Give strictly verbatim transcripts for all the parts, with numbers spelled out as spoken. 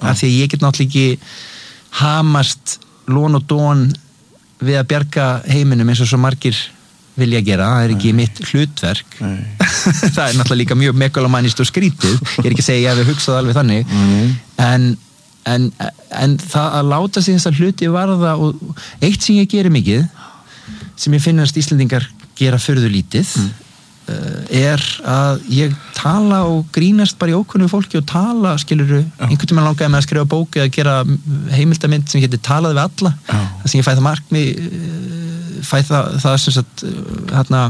af því að ég get náttúrulega ekki hamast lón og dón við að bjarga heiminum eins og svo margir vilja gera, það er ekki Nei. mitt hlutverk það er náttúrulega líka mjög megalomanist og skrítið, ég er ekki að segja ég hef hugsað alveg þannig Nei. en En, en það að láta sig þessa hluti varða og eitt sem ég gerir mikið sem ég finnast Íslendingar gera furðu lítið mm. uh, er að ég tala og grínast bara í ókunnu fólki og tala, skilurðu, Já. einhvern tímann langaði með að skrifa bók eða gera heimildamynd sem heitir Talaði við alla Já. það sem ég fæ það markmið fæ það, það sem sagt hérna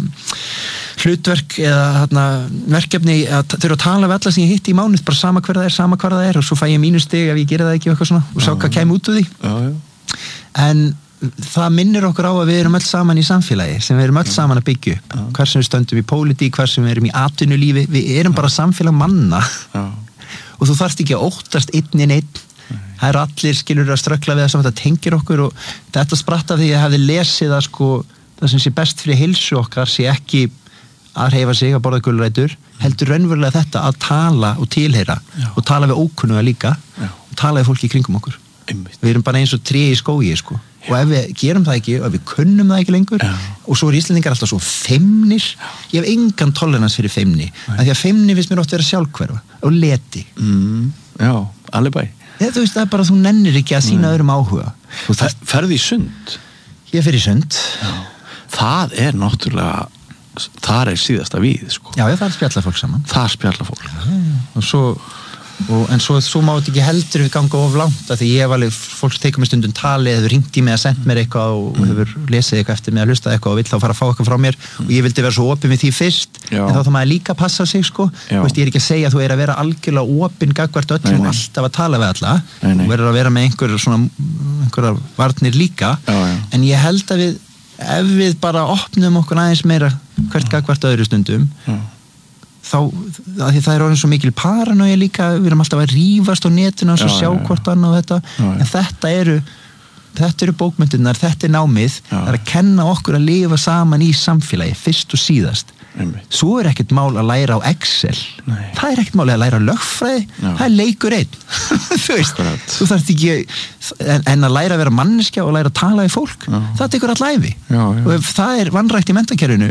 hlutverk eða hérna, verkefni að þurfa að tala við alla sem ég hitti í mánuð bara sama hver það er, sama hvar það er og svo fæ ég mínustig ef ég gera það ekki og eitthvað svona og sá hvað kemur út úr því já, já. En það minnir okkur á að við erum öll saman í samfélagi sem við erum öll saman að byggja upp já. Hver sem við stöndum í pólitík, hver sem við erum í atvinnulífi við erum já. Bara samfélag manna já. Og þú þarft ekki að óttast einn inn einn það eru allir skilur að ströggla við það sem þetta tengir okkur og þetta spratt af því að ég hefði lesið að sko það sem sé best fyrir heilsu okkar sé ekki að hreyfa sig að borða gulrætur heldur raunverulega þetta að tala og tilheyra Já. Og tala við ókunnuga líka Já. Og tala við fólki í kringum okkur Einmitt. Við erum bara eins og tré í skógi sko. Og ef við gerum það ekki og ef við kunnum það ekki lengur Já. Og svo er Íslendingar alltaf svo feimnir ég hef engan tolerans fyrir feimni af því að feimni finnst mér oft vera sjálfhverfa og leti mm. Já, alibæ Þú veist það er bara að þú nennir ekki að sína öðrum áhuga Fer, Ferði í sund? Ég fer í sund Já. Það er náttúrulega þar er síðasta við sko. Já, það er spjalla fólk saman Það spjalla fólk já, já. Og svo, og, en svo, svo má þetta ekki heldur við ganga of langt að því ég hef alveg, fólk tekur mig stundum tali hefur ringt í mig að senda mér eitthvað og mm. hefur lesið eitthvað eftir mig að hlusta eitthvað og vill þá fara að fá eitthvað frá mér mm. og ég vildi vera svo opin við því fyrst já. En þá þá maður líka passa sig sko Vist, ég er ekki að segja að þú er að vera algjörlega opin gagvart öllum og alltaf að tala við alla og verður að vera með einhver svona, einhverjar varnir líka já, já. En ég held að við ef við bara opnum okkur aðeins meira hvert gagvart öðru stundum Já. Þá, að því það er orðin svo mikil paranoia líka, við erum alltaf að rífast á netinu og svo sjá hvort annað og þetta já, já. En þetta eru þetta eru bókmyndirnar, þetta er námið já. Það er að kenna okkur að lifa saman í samfélagi, fyrst og síðast Einmitt. Svo er ekkert mál að læra á Excel Nei. Það er ekkert mál að læra á lögfræði já. Það er leikur einn Þú veist, Akkurat. þú þarft ekki en, en að læra að vera manneskja og læra að tala við fólk já. Það tekur all ævi já, já. og ef það er vanrækt í menntakerfinu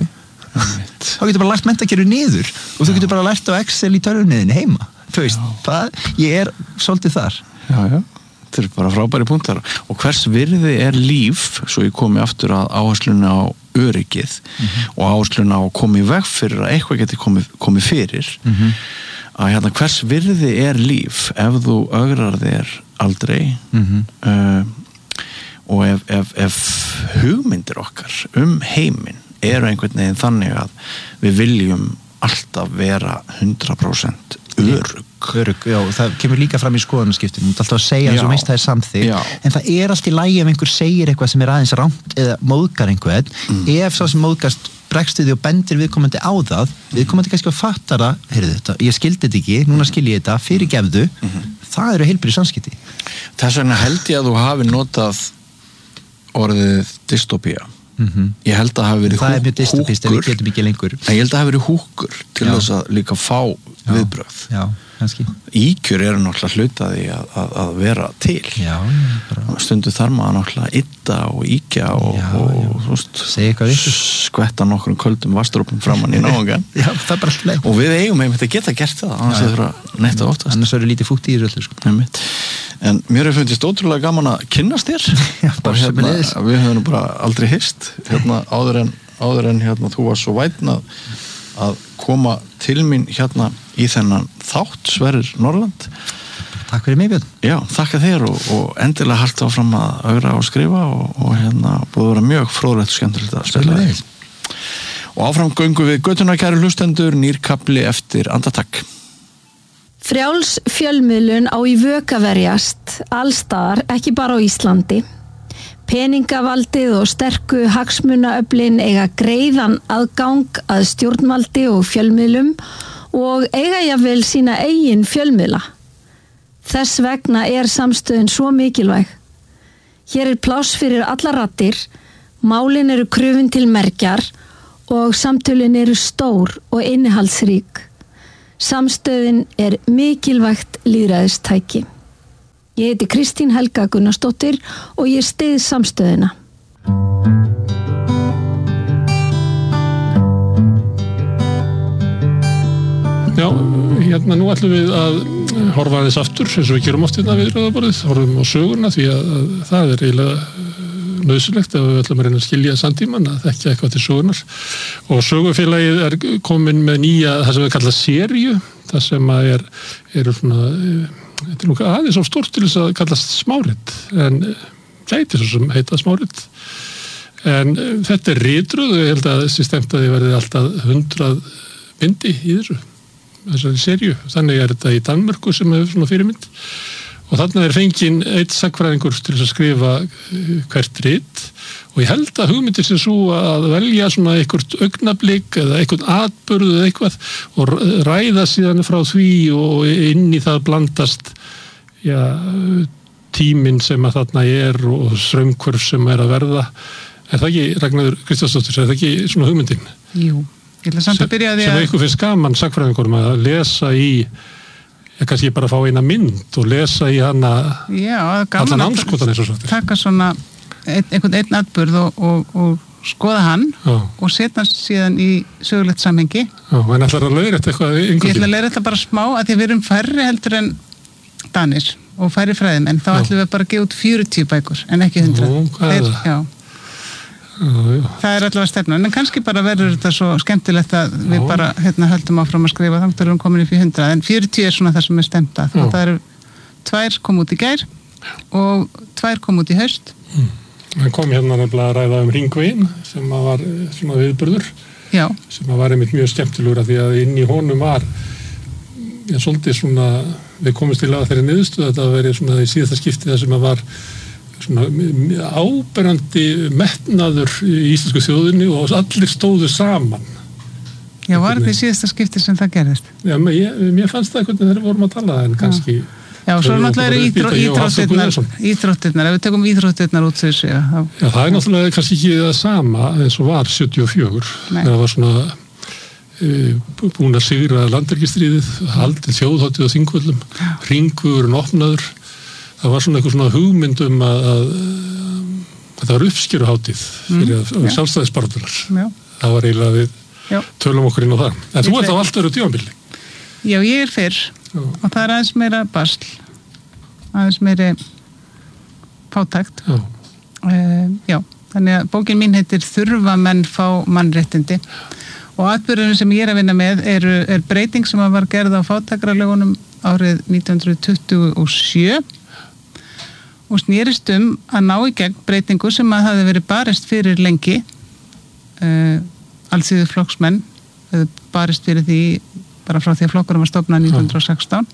þá getur bara lært menntakerfi niður og þú getur bara lært á Excel í tölvunniðinni heima þú veist, það, ég er svolítið þar Já, já, þetta er bara frábæri punktar og hvers virði er líf svo ég komi aftur að áhersluna á öryggið mm-hmm. og áhersluna á að koma í veg fyrir að eitthvað geti komið, komið fyrir mm-hmm. að hérna hvers virði er líf ef þú ögrar þér aldrei mm-hmm. uh, og ef, ef, ef hugmyndir okkar um heiminn eru einhvern veginn þannig að við viljum alltaf vera hundrað prósent örugg. Örugg, já, það kemur líka fram í skoðanaskiptum, þú ert alltaf að segja Já. Svo minnst það er samþykkt, Já. en það er allt í lagi ef einhver segir eitthvað sem er aðeins rangt eða móðgar einhvern, mm. ef sá sem móðgast bregst við því og bendir viðkomandi á það, viðkomandi kannski að fatta það, heyrðu þetta, ég skildi þetta ekki, núna skil ég þetta, fyrirgefðu, mm-hmm. það eru heilbrigð samskipti. Þess vegna held ég að þú hafi notað orðið dystopía. Mm-hmm. Ég held að hafi verið það er mjög dystopist en við getum ekki lengur en ég held að hafi verið húkur til Já. Þess að líka fá Já. Viðbrögð Já, kannski Íkjur eru náttúrulega hlutaði að, að, að vera til Já, bara... stundu þar maður náttúrulega ytta og íkja og, Já, og, já. og veist, skvetta nokkrum köldum vastrópum framann í náungan Já, það er bara alltaf leið og við eigum einmitt að geta gert það annars er það neitt að óttast annars eru lítið fútt í þessu sko. En mér hefur fundist ótrúlega gaman að kynnast þér Já, bara hérna, hérna, við höfum bara aldrei hist hérna, áður en, áður en hérna, þú var svo vætn að, að koma til mín hérna í þennan þátt Sverrir Norland Takk fyrir mig Björn Já, þakka þér og, og endilega halda áfram að augra og skrifa og, og hérna búið að vera mjög fróðlegt og skemmtilegt að spila þig og áfram göngum við göttuna kæru hlustendur nýr kafli eftir andartak Frjáls fjölmiðlun á í vök að verjast allstaðar, ekki bara á Íslandi. Peningavaldið og sterku hagsmunaöflin eiga greiðan aðgang að stjórnvaldi og fjölmiðlum og eiga jafnvel sína eigin fjölmiðla. Þess vegna er samstöðin svo mikilvæg. Hér er pláss fyrir allar raddir, málin eru krufin til mergjar og samtölin eru stór og innihaldsrík. Samstöðin er mikilvægt lýðræðistæki. Ég heiti Kristín Helga Gunnarsdóttir og ég styð samstöðina. Já, hérna nú ætlum við að horfa aðeins aftur, eins og við gerum oft hérna við rauðaborðið, horfum á söguna því að, að það er eiginlega nauðsynlegt ef við ætlum að reyna að skilja samtímann að þekkja eitthvað til sögunar. Og sögufélagið er komin með nýja, það sem við kalla seríu, það sem að er, eru svona, þetta er nú aðeins of stórt til þess að kallast smárit, en gæti svo sem heita smárit. En þetta er ritröð og ég held að þessi stemt að þið verði alltaf hundrað myndi í þessu. Þessari seríu. Þannig er þetta í Danmörku sem hefur svona fyrirmynd og þarna er fenginn einn sagnfræðingur til þess að skrifa hvert rit og ég held að hugmyndir sem svo að velja svona eitthvað augnablik eða eitthvað atburð eða eitthvað og ræða síðan frá því og inn í það blandast já, tíminn sem að þarna er og straumhvörf sem er að verða. Er það ekki, Ragnheiður Kristjánsdóttir, er það ekki svona hugmyndin? Jú. Ég ætla samt að byrja að því að... Sem eitthvað finnst gaman sagfræðingurum að lesa í, ég kannski bara fá eina mynd og lesa í hana já, allan andskotan eins og svo. Taka svona ein, einhvern einn atburð og, og, og skoða hann já. Og setja hann síðan í sögulegt samhengi. Já, en ætlar að leiðrétta eitthvað yngvöldin? Ég ætla að leiðrétta bara smá að því við erum færri heldur en Danir og færri fræðum en þá já. Ætlum við bara að gefa út fjörutíu bækur en ekki hundrað. Nú, hvað er það? Já. Já, já. Það er allavega stefnan, en kannski bara verður þetta svo skemmtilegt að við já. Bara hérna, höldum áfram að skrifa þannig að við erum komin upp í hundrað en fjörutíu er svona það sem er stemt að það eru tvær kom út í gær og tvær kom út í haust mm. Það kom hérna nefnilega að ræða um Hringveginn sem að var svona viðburður já. Sem að var einmitt mjög skemmtilegur að því að inn í honum var já, svolítið svona, við komumst til að þeirri niðurstuð að það veri svona í síðasta skipti það sem að var svona áberandi metnaður í íslensku þjóðinni og allir stóðu saman. Já, var þetta í síðasta skipti sem það gerðist? Já, ég, mér fannst það hvernig þeir vorum að tala en kannski... Já, svo náttúrulega eru íþróttirnar, íþróttirnar, ef við tökum íþróttirnar út þessu, já. Já, það er náttúrulega kannski ekki það sama eins og var sjötíu og fjögur. Nei. Það var svona e, búin að sigra landhelgisstríðið, haldið þjóðhátíð á Þingvöllum, hringvegurinn opnaður. Það var svona eitthvað svona hugmyndum að, að, að það var uppskeruhátíð fyrir mm, sjálfstæðisbaratunar. Það var eiginlega við já. Tölum okkur inn á það. En ég þú ert á allt öru tímabili. Já, ég er fyrr já. Og það er aðeins meira basl, aðeins meiri fátækt. Já. Uh, já, þannig að bókin mín heitir Þurfa menn fá mannréttindi og atburðurinn sem ég er að vinna með er, er breyting sem var gerð á fátækralögunum árið nítján hundruð tuttugu og sjö og snýrist um að ná í gegn breytingu sem að hafi verið barist fyrir lengi uh, allsíðu flokksmenn uh, barist fyrir því bara frá því að flokkurum var stofnað nítján hundruð og sextán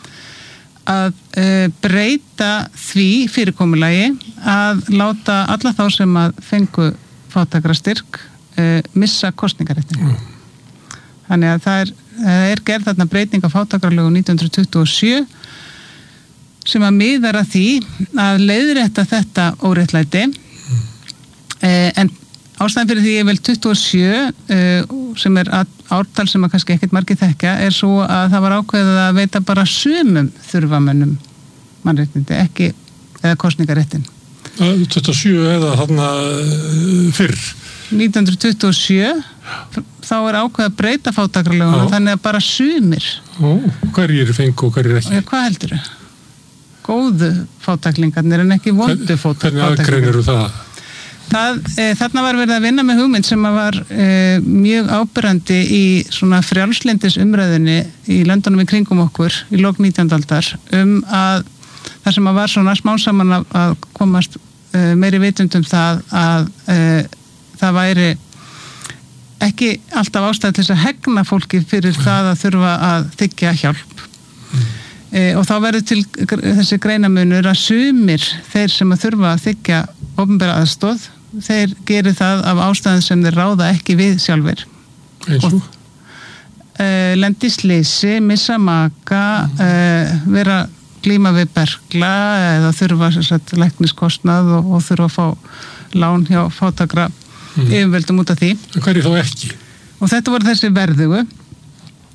að uh, breyta því fyrirkomulagi að láta alla þá sem að fengu fátækrastyrk uh, missa kosningaréttin mm. þannig að það er, uh, er gerð þarna breyting á fátækralögum nítján hundruð tuttugu og sjö sem að miðar að því að leiðrétta þetta óréttlæti mm. eh, en ástæðan fyrir því ég vel tuttugu og sjö eh, sem er ártal sem að kannski ekkert margir þekkja er svo að það var ákveðið að veita bara sumum þurfamönnum mannréttindi, ekki eða kosningaréttin. tuttugu og sjö eða þarna fyrr? nítján hundruð tuttugu og sjö þá er ákveðið að breyta fátækralögunum þannig að bara sumir. Ó, hverjir fengu og hverjir ekki? Og hvað heldur þau? Góðu fátæklingarnir en ekki vondu fátæklingarnir. Hvernig aðgreinir þú það? það e, þarna var verið að vinna með hugmynd sem var e, mjög áberandi í svona frjálslindis umræðinni í löndunum í kringum okkur í lok nítjándu aldar um að það sem að var svona smá saman að, að komast e, meiri vitundum það að e, það væri ekki alltaf ástæð til þess að hegna fólki fyrir það að þurfa að þiggja hjálp. Mm. E, og þá verður til þessi greinamunur að sumir þeir sem að þurfa að þiggja opinbera aðstoð, þeir gerir það af ástæðum sem þeir ráða ekki við sjálfur. Eins og? E, lendi í slysi, missa maka, e, vera glíma við berkla eða þurfa sagt, lækniskostnað og, og þurfa að fá lán hjá fátækra mm. yfirvöldum út af því. En hverju þá ekki? Og þetta voru þessi verðugu.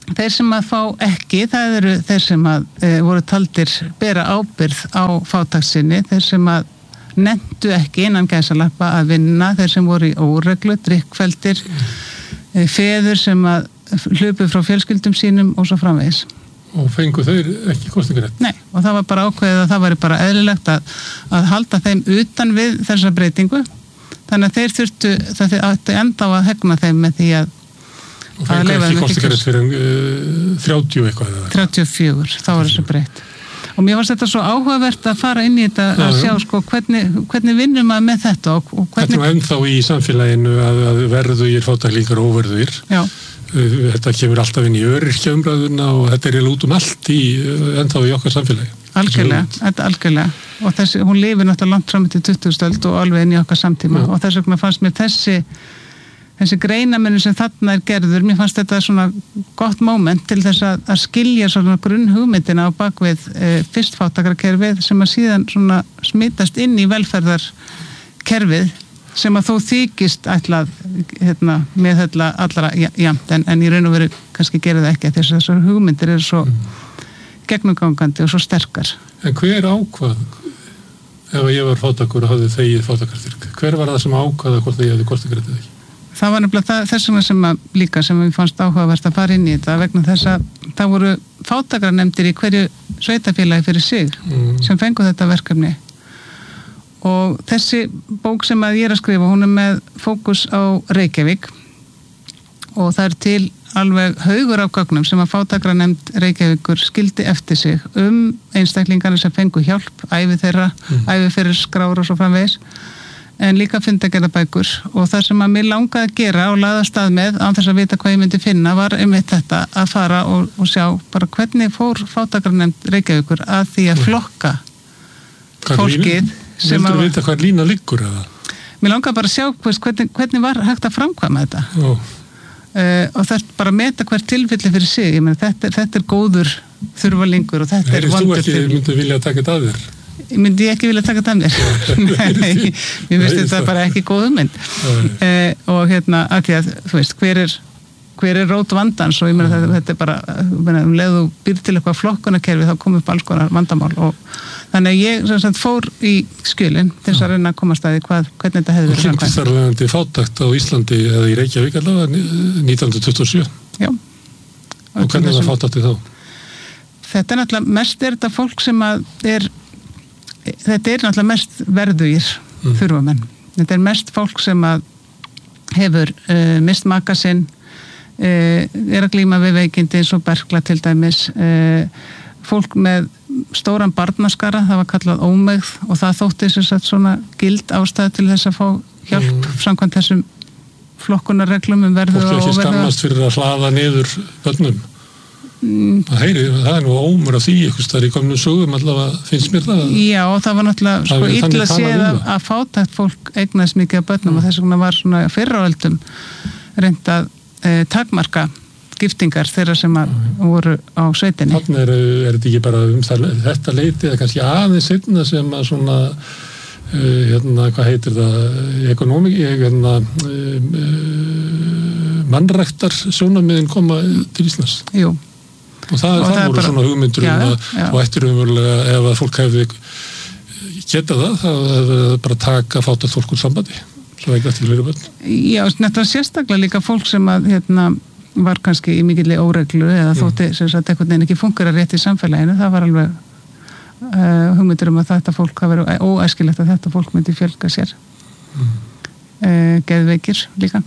þeir sem að fá ekki, það eru þeir sem að e, voru taldir bera ábyrgð á fátæktinni, þeir sem að nenntu ekki innan gæsalappa að vinna, þeir sem voru í óreglu, drikkveldir, e, feður sem að hlupu frá fjölskyldum sínum og svo framvegis. Og fengu þeir ekki kosningarétt? Nei, og það var bara ákveðið að það væri bara eðlilegt að, að halda þeim utan við þessa breytingu, þannig að þeir þurftu, það ætti enda á að hegna þeim með því að og fengu ekki kostingarett fyrir uh, þrjátíu eitthvað eða? þrjátíu og fjögur, þá var þessu breytt. Og mér fannst þetta svo áhugavert að fara inn í þetta já, að sjá sko hvernig, hvernig vinnum maður með þetta og, og hvernig... Þetta er ennþá í samfélaginu að, að verðugir fátæklingar og óverðugir. Já. Þetta kemur alltaf inn í öryrkjaumræðuna og þetta er út um allt í, ennþá í okkar samfélagi. Algjörlega, þetta algjörlega. Og þessi, hún lifir náttúrulega langt fram til tuttugustu öld og alveg inn í okkar samtíma já. Og þess vegna fannst mér þessi þessi greinamennu sem þarna er gerður, mér fannst þetta svona gott moment til þess að, að skilja svona grunnhugmyndina á bakvið e, fyrstfátækrakerfið sem að síðan svona smitast inn í velferðarkerfið sem að þó þykist ætlað hérna, með þetta allra jafnt en, en í raun og veru kannski gerir það ekki þess að þessar hugmyndir eru svo mm. gegnumgangandi og svo sterkar. En hver ákvað ef ég var fátækur og hafði þegið fátækarstyrk? Hver var það sem ákvaða hvort ég hefði kostingarétt eða ekki? Það var nefnilega það, þess vegna sem að líka sem við fannst áhugavert að fara inn í þetta vegna þess að það voru fátækranemndir í hverju sveitafélagi fyrir sig mm. sem fengu þetta verkefni og þessi bók sem að ég er að skrifa hún er með fókus á Reykjavík og það er til alveg haugur af gögnum sem að fátækranemnd Reykjavíkur skildi eftir sig um einstaklingarnir sem fengu hjálp, ævi þeirra, mm. ævi fyrir skrára og svo framvegis en líka fundagerðabækur og það sem að mér langaði að gera og laða stað með án þess að vita hvað ég myndi finna var einmitt þetta að fara og, og sjá bara hvernig fór fátækranemnd Reykjavíkur að því að flokka fólkið sem að... Vildur vita hvað lína liggur eða? Mér langaði bara að sjá hvers, hvernig, hvernig var hægt að framkvæma þetta uh, og það er bara að meta hvert tilfelli fyrir sig, ég meina þetta, þetta er góður þurfalingur og þetta Heyrist er vondur til. Heyrist þú ekki myndi vilja taka þetta að þér? Ég myndi ekki vilja taka það mér nei, mér finnst þetta bara ekki góð hugmynd eh, og hérna að því að þú veist, hver er hver er rót vandans og ég meina þetta, þetta er bara meina, um leið þú býr til eitthvað flokkunarkerfi þá kom upp alls konar vandamál og þannig að ég sem sagt fór í skjölin til þess að reyna að koma staði hvað, hvernig þetta hefði verið framkvæmt. Og hringtist þar verðandi fátækt á Íslandi eða í Reykjavík allavega nítján hundruð tuttugu og sjö Já. Og, og hvernig var fátækti þá? Þetta er náttúrulega mest er þetta fólk sem að er þetta er náttúrulega mest verðugir mm. þurfamenn. Þetta er mest fólk sem að hefur uh, mist maka sinn, uh, er að glíma við veikindi eins og berkla til dæmis, uh, fólk með stóran barnaskara, það var kallað ómegð og það þótti þess að svona gild ástæð til þess að fá hjálp mm. samkvæmt þessum flokkunarreglum um verðu og óverðu. Fólk ekki skammast fyrir að hlaða niður börnum. Mm. Það, heyri, það er nú ómur af því eitthvað þar í komnum sögum allavega finnst mér það Já og það var náttúrulega sko illa séð að, að fátækt fólk eignast mikið af börnum mm. og þess vegna var svona fyrraöldum reynd að e, takmarka giftingar þeirra sem að mm. voru á sveitinni Þannig er, er þetta ekki bara um það, þetta leiti eða kannski aðeins einna sem að svona uh, hérna hvað heitir það ekonomi hérna uh, uh, mannræktar sjónarmiðin koma til Íslands Jú og það, og það, það voru bara, svona hugmyndur um að og eftir umverulega ef að fólk hefði geta það það er bara að taka fátækt fólk úr sambandi svo ekki eftir fleiri börn Já, þetta sérstaklega líka fólk sem að hérna, var kannski í mikilli óreglu eða mm. þótti sem sagt einhvern veginn ekki funkar að rétt í samfélaginu það var alveg uh, hugmyndur um að þetta fólk hafi verið óæskilegt að þetta fólk myndi fjölga sér mm. uh, geðveikir líka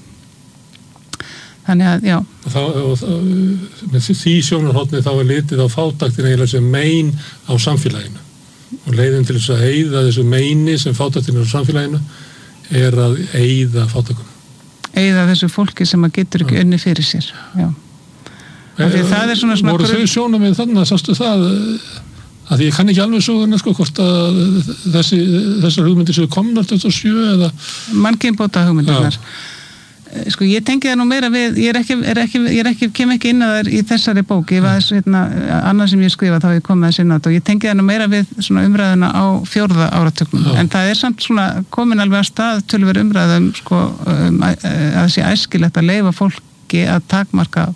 Þannig að, já. Og þá, og þá, með því sjónarhóttni þá er litið á fátæktin eiginlega sem mein á samfélaginu. Og leiðin til þess að eyða þessu meini sem fátæktin er á samfélaginu er að eyða fátækum. Eyða þessu fólki sem að getur ekki unni fyrir sér, já. E, það er svona svona... Voru þau sjónarmið þannig að sástu það að því ég kann ekki alveg söguna sko hvort að þessi, þessar hugmyndir séu komnar tuttugu og sjö eða... Mannkynbóta hugmyndirnar. Sko ég tengi það nú meira við, ég er ekki, er ekki, ég er ekki, kem ekki inn að það í þessari bók, ég var þess hérna, annað sem ég skrifa þá ég kom með þessi inn á þetta og ég tengi það nú meira við svona umræðuna á fjórða áratugnum, en það er samt svona komin alveg að stað tölver umræðum sko um, að það sé æskilegt að leyfa fólki að takmarka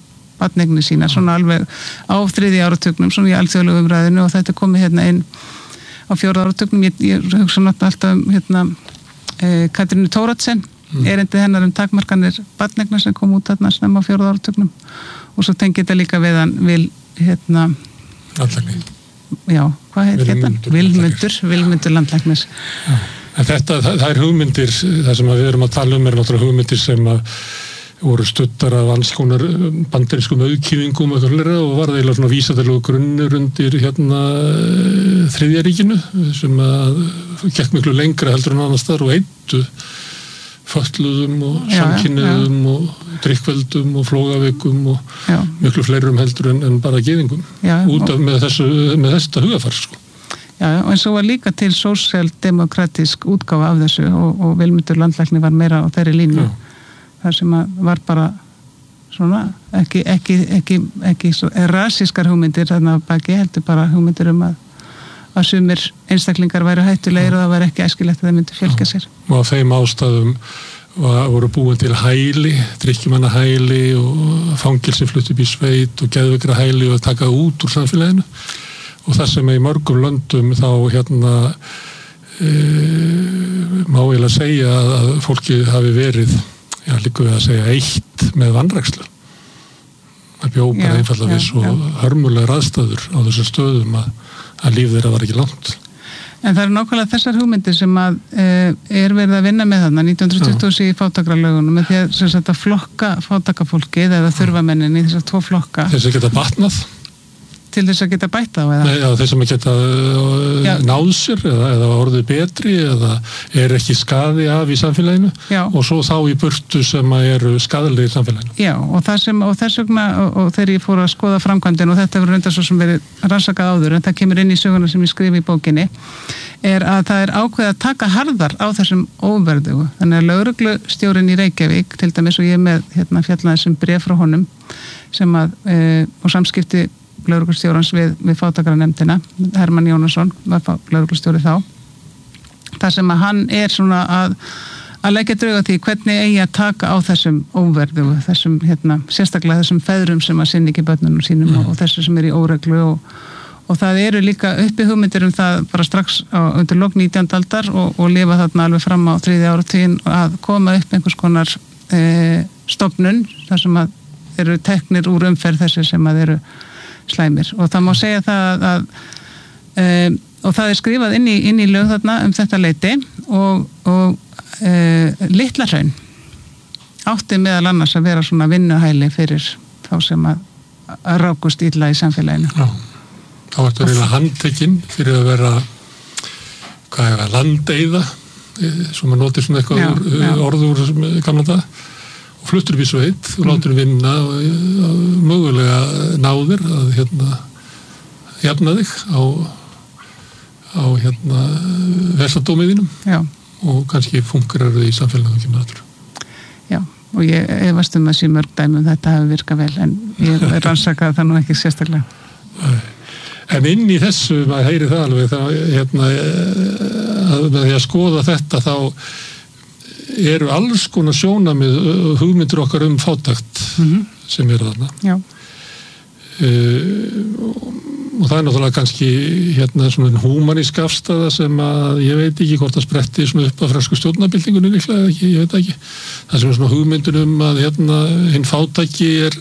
barneignir sína, svona alveg á þriðja áratugnum, svona í alþjóðlegu umræðinu og þetta er komið hérna inn á fjórða áratugnum, ég, ég hugsa náttúrulega alltaf um hérna eh, Katrínu Thoroddsen, mm. erindi hennar um takmarkanir barneigna sem kom út þarna snemma á fjórða áratugnum og svo tengi þetta líka við hann vil, hérna Landlækni. Já, hvað heit þetta? Vilmundur, Vilmundur Landlæknis. Já. En þetta, það, það er hugmyndir, það sem við erum að tala um er náttúrulega hugmyndir sem að voru studdar af alls konar bandarískum auðkýfingum og var það eiginlega svona vísindalegu grunnur undir hérna þriðja ríkinu sem að gekk miklu lengra heldur en annars þar og eittu fötluðum og samkynniðum og drykkveldum og flógavikum og já. Miklu fleirum heldur en, en bara gyðingum já, út af með, þessu, með þetta hugafar sko. Já, en svo var líka til sósíaldemókratísk útgáfa af þessu og, og Vilmundur Landlækni var meira á þeirri línu þar sem að var bara svona ekki, ekki, ekki, ekki rasískar hugmyndir þarna baki heldur bara hugmyndir um að að sumir einstaklingar væru hættulegir og það væri ekki æskilegt að það myndi fjölga sér. Og af þeim ástæðum var, voru búin til hæli, drykkjumanna hæli og fangilsi flutt upp í sveit og geðveikra hæli og taka út úr samfélaginu og það sem er í mörgum löndum þá hérna e, má eiginlega segja að fólki hafi verið, já líka við að segja eitt með vanrækslu. Það bjó bara einfallega við svo hörmulegar aðstæður á þessum stöðum að að líf þeirra var ekki langt. En það eru nákvæmlega þessar hugmyndir sem að e, er verið að vinna með þarna nítján hundruð tuttugu og sjö í fátakralögunum með því að, sem sagt, að flokka fátakafólkið eða þurfamennin í þessar tvo flokka. Þess að geta batnað? Til þess að geta bæta á eða? Nei, já, þess að maður geta uh, náð sér eða, eða orðið betri eða er ekki skaði af í samfélaginu já. Og svo þá í burtu sem eru skaðlegir í samfélaginu. Já, og, það sem, og þess vegna og, og þegar ég fór að skoða framkvæmdin og þetta hefur reyndar svo sem verið rannsakað áður en það kemur inn í söguna sem ég skrifi í bókinni er að það er ákveð að taka harðar á þessum óverðugu. Þannig að lögreglustjórinn í Reykjavík til dæmis og ég með hérna fjallaði sem bréf frá honum sem að e, og samskipti lögreglustjórans við, við fátakaranefndina Hermann Jónasson var lögreglustjóri þá þar sem að hann er svona að að leggja drauga því hvernig eigi að taka á þessum óverðu þessum hérna, sérstaklega þessum feðrum sem að sinni ekki börnunum sínum mm. og, og þessu sem er í óreglu og, og það eru líka uppi hugmyndir um það bara strax á, undir lok nítjándu aldar og, og lifa þarna alveg fram á þriðja áratuginn að koma upp einhvers konar e, stofnun þar sem að eru teknir úr umferð þessi sem að eru slæmir og það má segja það að, að e, og það er skrifað inn í, inn í lög þarna um þetta leyti og, og e, Litlahraun átti meðal annars að vera svona vinnuhæli fyrir þá sem að, að rákust illa í samfélaginu. Já, þá ertu reyna handtekinn fyrir að vera hvað er það, landeyða sem að noti svona eitthvað já, úr, já. orður gamla dag og fluttur upp í sveit og látur vinna og, og mögulega náðir að hérna jafna þig á, á hérna versadómiðinum og kannski fungerar þau í samfélaginu ekki með aftur. Já, og ég efast um að sé mörg dæmum þetta hafi virkað vel en ég rannsakaði það nú ekki sérstaklega. En inn í þessu, maður heyri það alveg þá, hérna, að með því að skoða þetta þá eru alls konar sjónamið hugmyndir okkar um fátækt mm-hmm. sem eru þarna. Já. Uh, og, og það er náttúrulega kannski hérna svona húmanísk afstæða sem að ég veit ekki hvort það spretti svona upp að fransku stjórnarbyltingunni líklega ekki, ég veit ekki. Það sem er svona hugmyndir um að hérna hinn fátæki er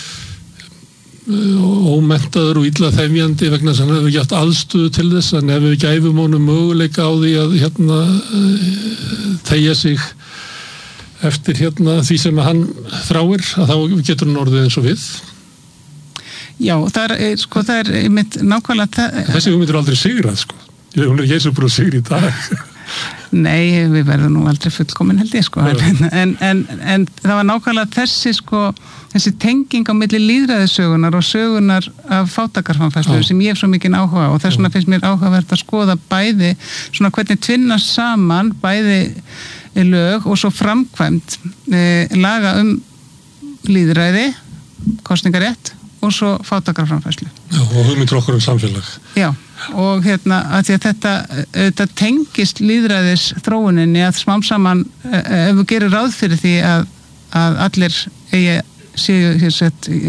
ómenntaður og illa þefjandi vegna þess að hann hefur ekki haft aðstöðu til þess en ef við gæfum honum möguleika á því að hérna þegja sig eftir hérna því sem hann þráir að þá getur hann orðið eins og við. Já, það er sko það er einmitt nákvæmlega þessi hugmyndir er aldrei sigrað sko. Hún er ekki eins og búin að sigra í dag. Nei, við verðum nú aldrei fullkomin held ég sko en, en, en, en það var nákvæmlega þessi sko þessi tenging á milli lýðræðissögunar og sögunar af fátækarframfærslu sem ég hef svo mikinn áhuga og þess vegna finnst mér áhugavert að skoða bæði svona hvernig tvinnast saman bæði lög og svo framkvæmt e, laga um lýðræði, kosningarétt og svo fátækarframfærslu. Já, og hugmyndir okkur um samfélag. Já, og hérna að því að þetta, þetta tengist lýðræðis þróuninni að smám saman ef við gerum ráð fyrir því að, að allir eigi séu hér sett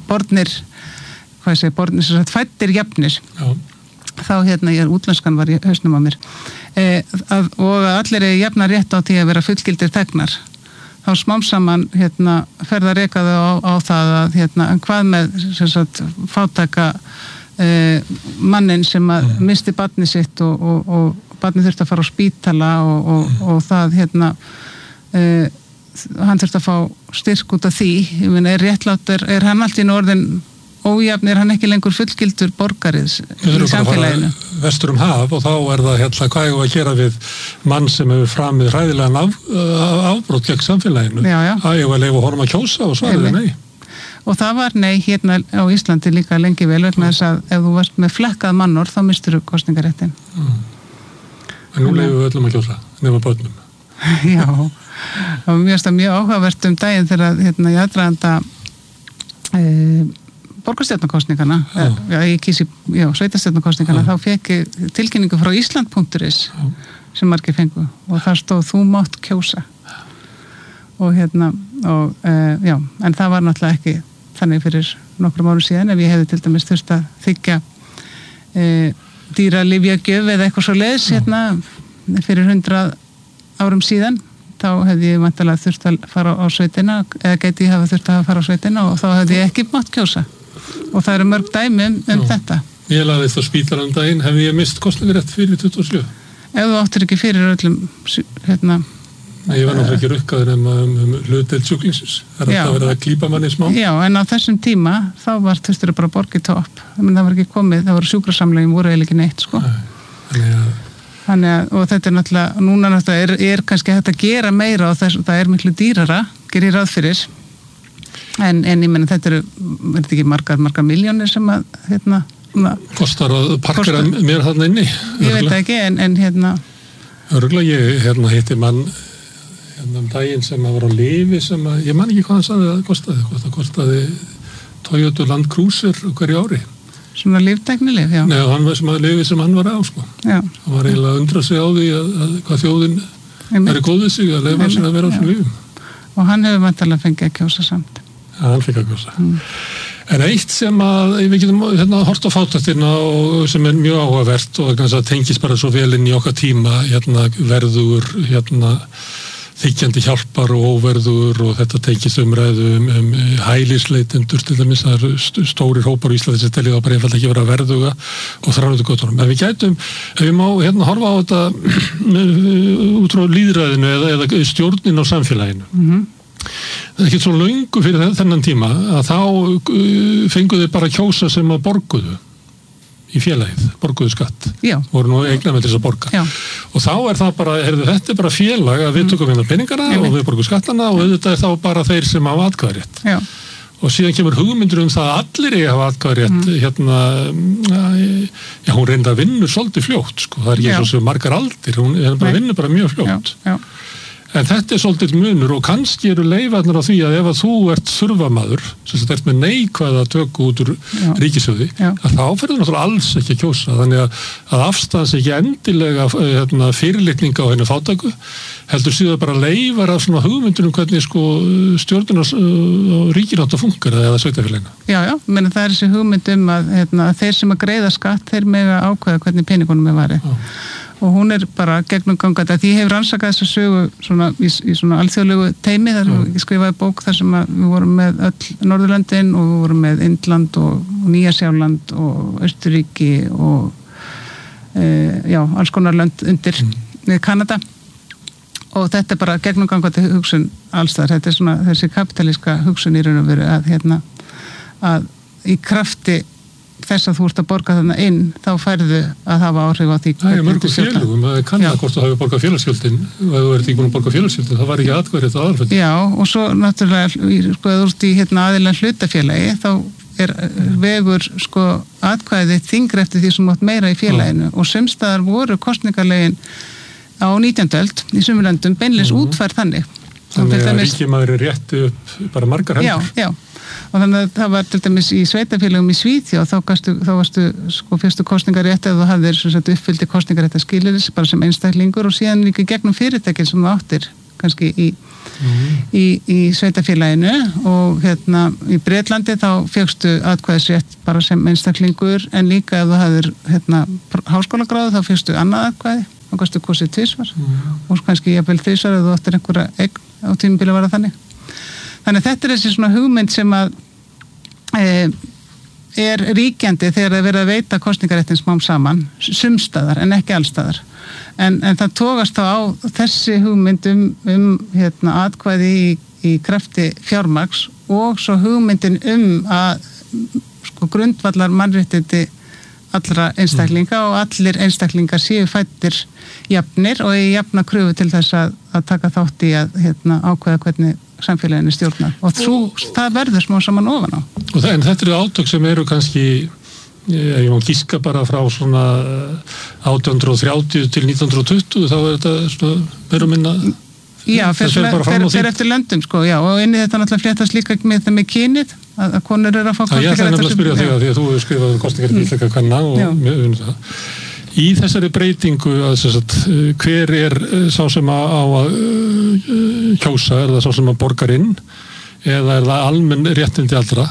bornir hvað ég segi, bornir sem sagt fæddir jafnir Já. þá hérna, ég er útlenskan var í hausnum á mér e, að, og að allir er jafna rétt á því að vera fullgildir þegnar þá smám saman hérna, ferða rekaðu á, á það að hérna, en hvað með sem sagt, fátæka e, mannin sem að mm. misti barni sitt og, og, og barni þurfti að fara á spítala og, og, mm. og það hérna e, hann þurfti að fá styrk út af því ég meina, er réttlátt, er, er hann allt í norðin ójafn, er hann ekki lengur fullgildur borgarið í samfélaginu vestur um haf og þá er það hérna hvað ég var að gera við mann sem hefur framið hræðilegan af, afbrót gegn samfélaginu já, já. að ég var að leifa honum að kjósa og svaraði nei og það var nei hérna á Íslandi líka lengi vel vegna þess að ef þú varst með flekkað mannor þá mistur þú kosningaréttin mm. en nú leifum við öllum að kjósa nema börnum já, það var mjög, mjög áhugavert um daginn þegar hérna í aðdraganda e, borgarstjórnarkosningana já, ég kísi, já, sveitarstjórnarkosningana þá fekk ég tilkynningu frá Ísland punktur is sem margir fengu og þar stóð þú mátt kjósa og hérna og, e, já, en það var náttúrulega ekki þannig fyrir nokkrum árum síðan ef ég hefði til dæmis þurft að þykja e, dýralyfjagjöf eða eitthvað svo leiðis hérna fyrir hundrað árum síðan þá hefði ég vantilega þurft að fara á sveitina eða gæti ég hafa þurft að fara á sveitina og þá hefði ég ekki mátt kjósa og það eru mörg dæmi um, um þetta Ég laði þetta spítalan daginn hefði ég mist kosningarétt fyrir tuttugu og sjö Ef þú áttir ekki fyrir öllum hérna Nei, ég var náttúrulega ekki rukkaður um, um, um hlutdeild sjúklingsins það er alltaf verið að klípa manni smá Já, en á þessum tíma þá var þurftur bara borgið topp það var ekki komið, það voru sjúkrasamlegin voru eiginlega ekki neitt sko. Þannig að Þannig að, og þetta er náttúrulega, núna náttúrulega er, er kannski hægt að gera meira og þess, það er miklu dýrara, gerir ráð fyrir, en, en ég menna þetta eru, er þetta ekki margar, margar miljónir sem að, hérna, kostar að parkera kostar, mér þarna inni. Ég veit ekki, en, en hérna. Örgulega ég, hérna, hitti mann, hérna um daginn sem að var á lifi sem að, ég man ekki hvað hann sagði að kostaði, hvað það kostaði Toyota Land Cruiser hverju ári. Svona líftæknileg, já. Nei, hann var sem að lifi sem hann var á, sko. Já. Hann var eiginlega að undra sig á því að, að hvað þjóðin er góð við sig að lifa sem að vera á svona lífum. Og hann hefur vantarlega fengið að kjósa samt. Já, hann fengið að kjósa. Mm. En eitt sem að, við getum hérna hort á fátæktina og sem er mjög áhugavert og það tengist bara svo vel inn í okkar tíma, hérna verður, hérna þykjandi hjálpar og óverður og þetta tengist umræðu um, um hælisleitendur til dæmis, það eru stórir hópar í Íslandi sem telja það bara einfalda ekki vera verðuga og þránuðu göttunum. En við gætum, ef við má hérna horfa á þetta út frá lýðræðinu eða, eða stjórnin á samfélaginu. Mm-hmm. Það er ekki svo löngu fyrir þennan tíma að þá fenguðu bara kjósa sem að borguðu í félagið, borguðu skatt. Já. Voru nú eignar með þess að borga. Já. Og þá er það bara, heyrðu, þetta er bara félag að við tökum hérna peningana mm. og við borgum skattana og þetta er þá bara þeir sem hafa atkvæðarétt. Já. Og síðan kemur hugmyndur um það að allir eiga hafa atkvæðarétt, mm. hérna, já, hún reynda að vinna svolítið fljótt, sko. Það er ekki eins og margar aldir, hún bara vinnur bara mjög fljótt. Já, já. En þetta er svolítið munur og kannski eru leifarnir á því að ef að þú ert þurfamaður, sem þetta ert með neikvæða tökku út úr ríkissjóði, að þá ferður náttúrulega alls ekki að kjósa. Þannig að, að afstans ekki endilega hérna, fyrirlitninga á henni fátæku, heldur síðan bara leifar af svona hugmyndunum hvernig sko stjórnuna og ríkin átt að fungera eða sveitafélagina. Já, já, menn það er þessi hugmyndum að hérna, þeir sem að greiða skatt, þeir mega ákveða hvernig peningunum er varið. Og hún er bara gegnum gangandi að því hefur rannsakað þess að sögu svona, í, í svona alþjóðlegu teimi þar mm. ég skrifaði bók þar sem við vorum með öll Norðurlöndin og við vorum með Indland og, og Nýja-Sjáland og Austurríki og e, já, alls konar lönd undir mm. Kanada og þetta er bara gegnum gangandi hugsun allstaðar, þetta er svona þessi kapitalíska hugsun í raun og veru að hérna að í krafti þess að þú ert að borga þarna inn þá færðu að hafa áhrif á því það er mörgum félugum, það er kannið hvort þú hafi borgað félagsgjöldin og ef þú ert ekki búin að borga félagsgjöldin þá var ekki atkvæðið þetta aðalfætti. Já, og svo náttúrulega sko, ef þú ert í hérna, aðilega hlutafélagi þá er vegur sko, atkvæðið þyngri eftir því sem átt meira í félaginu Já. Og sumstaðar voru kostningarlegin á nítjándu öld í sumum löndum beinleins uh-huh. útfærð þannig. Þannig að ríkjumæður er rétti upp bara margar hendur. Já, já. Og þannig að það var til dæmis í sveitafélagum í Svíþjóð þá, gastu, þá varstu sko fyrstu kostningarétt eða þú hafðir uppfyldi kostningarétt að skilirðis bara sem einstaklingur og síðan líka gegnum fyrirtækin sem þú áttir kannski í, mm. í, í sveitafélaginu og hérna í Bretlandi þá fékkstu atkvæðisrétt bara sem einstaklingur en líka ef þú hafðir hérna háskólagráðu þá fékkstu annað atkvæði og kannski kosið tvisvar mm. og kannski jafnvel þrisvar ef þú áttir einhverja eign á tímabili að vera þannig. Þannig að þetta er þessi svona hugmynd sem að e, er ríkjandi þegar það verið að veita kosningaréttin smám saman, sumstaðar en ekki allstaðar. En, en það tókast þá á þessi hugmynd um, um hérna, atkvæði í, í krafti fjármagns og svo hugmyndin um að sko, grundvallar mannréttindi allra einstaklinga mm. og allir einstaklingar séu fæddir jafnir og í jafna kröfu til þess að, að taka þátt í að hérna, ákveða hvernig samfélaginu stjórnar og þú, það verður smá saman ofan á. Og það, en þetta eru átök sem eru kannski, ég má gíska bara frá svona átján hundruð þrjátíu til nítján hundruð tuttugu, þá er þetta svona meira og minna. Já, fyrir eftir löndum sko, já, og inn í þetta náttúrulega fléttast líka með það með kynið, að, að konur eru að fá kostingar. Já, ég ætla nefnilega að spyrja þig að því að þú hefur skrifað kostingar í íslenska kvenna og mjög unni það. Í þessari breytingu að sagt, hver er sá sem á að kjósa, er það sá sem að borgar inn eða er það almenn réttindi allra,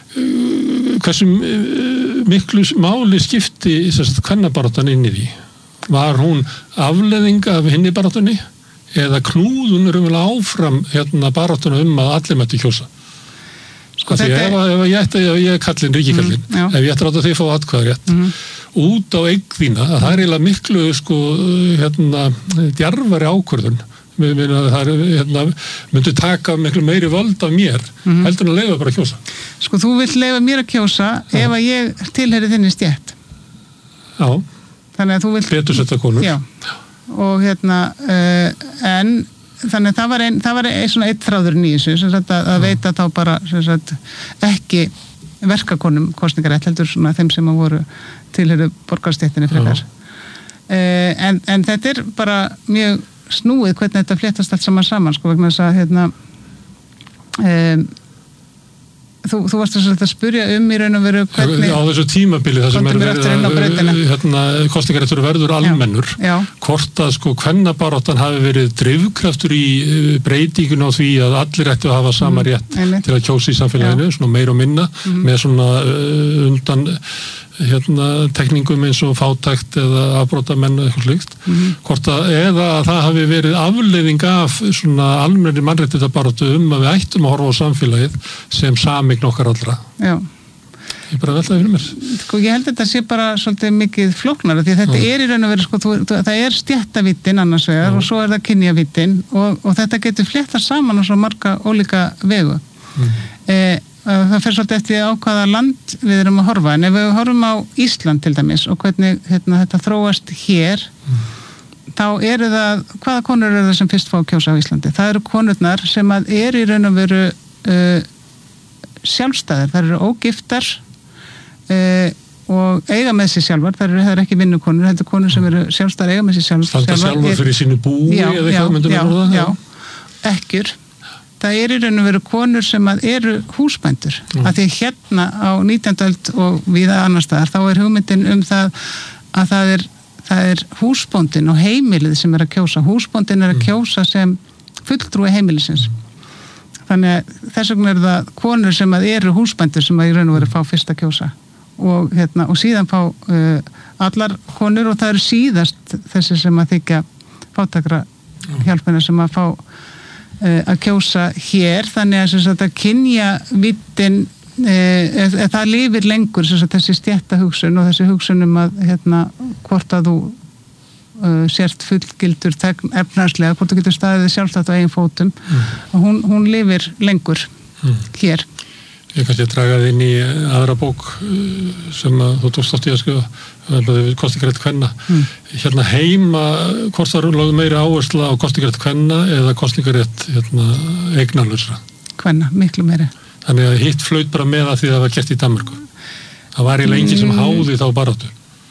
hversu miklu máli skipti kvennabaráttan inn í því? Var hún afleiðing af hinni baráttunni eða knúðun er umvel áfram hérna baráttuna um að allir mætti kjósa? Sko því ef, ef ég ætti að ég er kallinn, ríkikallinn, mm, ef ég ætti að láta þig fá atkvæðarétt mm. út á eign þína, að það er eiginlega miklu sko, hérna, djarfari ákvörðun, það er, hérna, myndi taka miklu meiri völd af mér, mm. heldur en að leyfa bara að kjósa. Sko þú vilt leyfa mér að kjósa já. Ef að ég tilheyri þinni stétt. Já. Þannig að þú vilt betur setta konur. Já. Og hérna uh, en þannig að það var, ein, það var ein, svona eitt þráðurinn í þessu sem sagt að, að veita þá bara sem sagt ekki verkakonum kosningarétt heldur svona þeim sem að voru tilheyru borgarstéttinni frekar uh, en, en þetta er bara mjög snúið hvernig þetta fléttast allt saman saman sko vegna þess að hérna um, Þú, þú varst að spyrja um í raun og veru hvernig... Á þessu tímabili það sem er verið hérna, kosningaréttur verður almennur. Já, já. Hvort að sko kvennabaráttan hafi verið drifkraftur í breytingun á því að allir ættu að hafa sama rétt mm, til að kjósa í samfélaginu, já. Svona meir og minna, mm. með svona uh, undan hérna, tekningum eins og fátækt eða afbrotamenn eða eitthvað slíkt. Mm. Hvort að eða að það hafi verið afleiðing af svona almennri mannréttindabaráttu um að við ættum að horfa á samfélagið sem sameign okkar allra. Já. Ég bara veltaði fyrir mér. Sko ég held að þetta sé bara svolítið mikið flóknara því að þetta Já. Er í raun og veru sko, þú, það er stéttavitinn annars vegar Já. Og svo er það kynjavitinn og, og þetta getur fléttað saman á svo marga ólíka vegu. Mm. Eh, það fer svolítið eftir á hvaða land við erum að horfa en ef við horfum á Ísland til dæmis og hvernig hérna, þetta þróast hér mm. þá eru það, hvaða konur eru það sem fyrst fá að kjósa á Íslandi? Það eru konurnar sem að eru í raun og veru uh, sjálfstæðar, það eru ógiftar uh, og eiga með sér sjálfar, það eru, það eru ekki vinnukonur, þetta eru konur sem eru sjálfstæðar eiga með sér sjálfar. Standa sjálfar fyrir sínu búi já, eða eitthvað myndum við orða það? Já, ekkjur. Það er í raun og veru konur sem að eru húsbændur. Mm. Af því hérna á nítjándu öld og víða annar staðar, þá er hugmyndin um það að það er, það er húsbóndin og heimilið sem er að kjósa. Húsbóndin er að kjósa sem fulltrúi heimilisins. Þannig að þess vegna eru það konur sem að eru húsbændur sem að í raun og veru fá fyrst að kjósa. Og, hérna, og síðan fá uh, allar konur og það eru síðast þessi sem að þykja fátakra hjálpina sem að fá að kjósa hér þannig að, að, að kynja vittin e, e, það lifir lengur að, þessi stjætta hugsun og þessi hugsun um að hérna, hvort að þú e, sért fullgildur efnarslega, hvort þú getur staðið sjálfstætt á eigin fótum mm. og hún, hún lifir lengur mm. hér. Ég kannski að draga þið inn í aðra bók sem að þú tókst átt í að skrifa kosningarétt kvenna. Mm. Hérna heima, hvort það lögðu meiri áhersla á kosningarétt kvenna eða kosningarétt hérna, eignarlausra? Kvenna, miklu meiri. Þannig að hitt flaut bara með að því það var gert í Danmörku. Það var eiginlega enginn sem háði þá baráttu.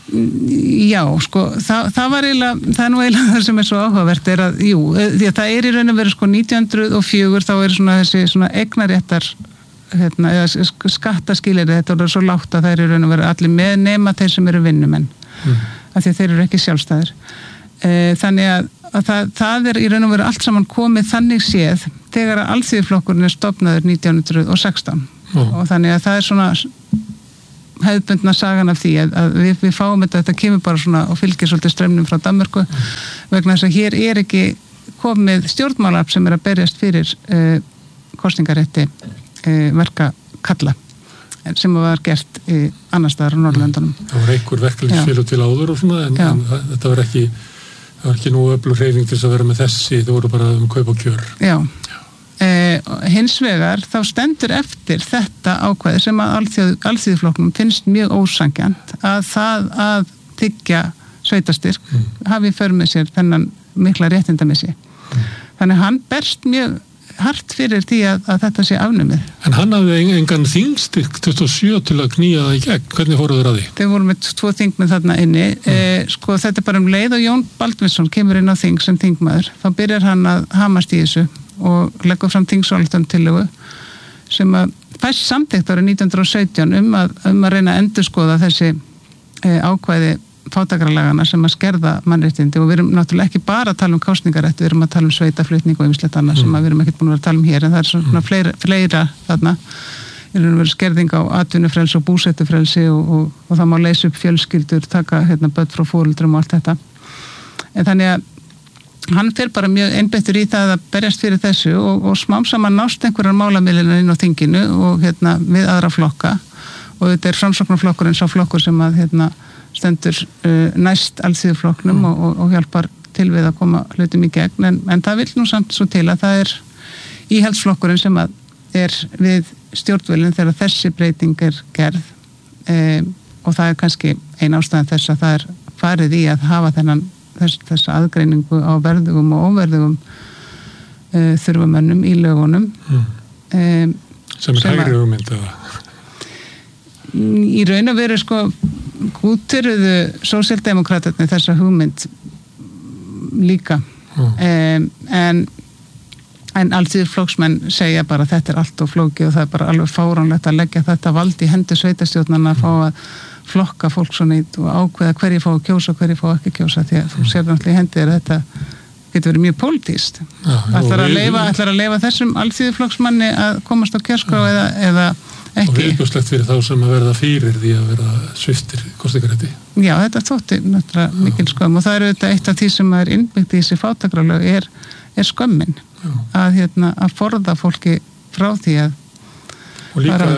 Já, sko, það, það var eiginlega, það er nú eiginlega það sem er svo áhugavert er að, jú, því að það er í raun og veru sko nítján hundruð og fjögur þá er svona þessi svona eignaréttar hérna, eða skattaskilirði, þetta er svo lágt að það er í raun og veru allir með nema þeir sem eru vinnumenn mm. af því að þeir eru ekki sjálfstæðir þannig að, að það, það er í raun og veru allt saman komið þannig séð þegar að Alþýðuflokkurinn er stofnaður nítján hundruð og sextán mm. og þannig að það er svona hefðbundna sagan af því að, að við, við fáum þetta, þetta kemur bara svona og fylgir svolítið strömmnum frá Danmörku mm. vegna þess að hér er ekki komið stjórnmálaafl sem er að berjast fyrir uh, kosningarétti uh, verkakalla sem var gert í annar staðar á Norðurlöndunum. Það var einhver verkefnisfélög til áður og svona en, en þetta var ekki það var ekki nú öflug hreyfing til þess að vera með þessi, það voru bara um kaup og kjör. Já, Já. Eh, hins vegar þá stendur eftir þetta ákvæði sem að alþjóð, alþýðuflokknum finnst mjög ósangjant að það að tyggja sveitastyrk mm. hafi för með sér þennan mikla réttindamissi. Mm. Þannig hann berst mjög hart fyrir því að, að þetta sé afnumið. En hann hafði engan þingstyrk tuttugu og sjö til að knýja það í gegn. Hvernig fóruð þeir að því? Þeir voru með tvo þingmenn þarna inni. Mm. Eh, sko þetta er bara um leið og Jón Baldvinsson kemur inn á þing sem þingmaður. Þá byrjar hann að hamast í þessu og leggur fram þingsályktunartillögu sem að fæst samþykkt árið nítján hundruð og sautján um að, um að reyna að endurskoða þessi eh, ákvæði fátækralagana sem að skerða mannréttindi og við erum náttúrulega ekki bara að tala um kosningarétt, við erum að tala um sveitaflutning og ýmislegt annað mm. sem við erum ekkert búin að vera að tala um hér en það er svona mm. fleira, fleira þarna við erum verið skerðing á atvinnufrelsi og búsetufrelsi og, og, og það má leysa upp fjölskyldur, taka hérna börn frá foreldrum og allt þetta en þannig að hann fer bara mjög einbeittur í það að berjast fyrir þessu og, og smám saman nást einhverjar málamiðlunar inn á þinginu og hérna við aðra flokka og þetta er framsóknarflokkurinn sá flokkur sem að hérna stendur uh, næst alþýðuflokknum mm. og, og hjálpar til við að koma hlutum í gegn en, en það vil nú samt svo til að það er íhaldsflokkurinn sem að er við stjórnvölinn þegar þessi breyting er gerð um, og það er kannski ein ástæðan þess að það er farið í að hafa þennan þess, þessa aðgreiningu á verðugum og óverðugum uh, þurfamönnum í lögunum mm. um, sem er hægri hugmynd eða? Í raun að vera sko úttöruðu sósíaldemókratarnir þessa hugmynd líka mm. um, en en alþýðuflokksmenn segja bara þetta er allt og flókið og það er bara alveg fáránlegt að leggja þetta vald í hendur sveitastjórnarna að fá að flokka fólk svo neitt og ákveða hverju fá að kjósa og hverju fá ekki að kjósa því að þú sér náttúrulega í hendi er þetta getur verið mjög pólitískt ætlar að leifa, ætlar að leifa þessum alþýðuflokksmanni að komast á kjörskrá eða, eða ekki. Og viðbjóðslegt fyrir þá sem að verða fyrir því að verða sviptir kosningarétti. Já, þetta þótti náttúrulega mikil skömm og það eru þetta eitt af því sem er innbyggt í þessi fátækralög er, er skömmin að, hérna, að forða fólki frá því að og líka,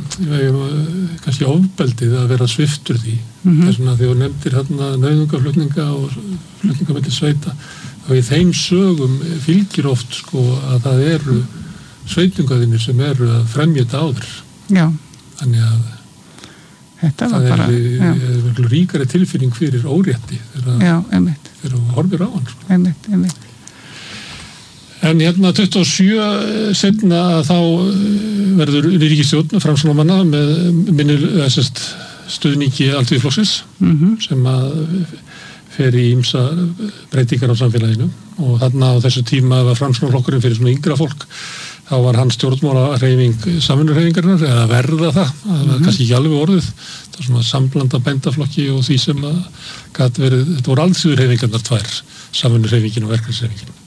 ég kannski ofbeldið að vera sviptur því mm-hmm. þess vegna því þú nefndir hérna nauðungaflutninga og flutninga mellir sveita og í þeim sögum fylgir oft sko að það eru sveitungaðinir sem eru að fremja þetta áður. Já. Þannig að þetta það bara, er, er ríkari tilfinning fyrir órétti þegar þú horfir á hann. Sko. Einmitt, einmitt. En hérna tuttugu og sjö seinna þá verður ríkisstjórn framsóknarmanna með minni stuðningi Alþýðuflokksins mm-hmm. sem að fer í ýmsa breytingar á samfélaginu og þarna á þessu tíma var framsóknarflokkurinn fyrir svona yngra fólk þá var hann stjórnmálahreyfing samvinnuhreyfingarinnar eða verða það, það var mm-hmm. kannski ekki alveg orðið það var svona samblanda bændaflokki og því sem að gat verið, þetta voru alþýðuhreyfingarnar tvær, samvinnuhreyfingin og verkefnishreyfingin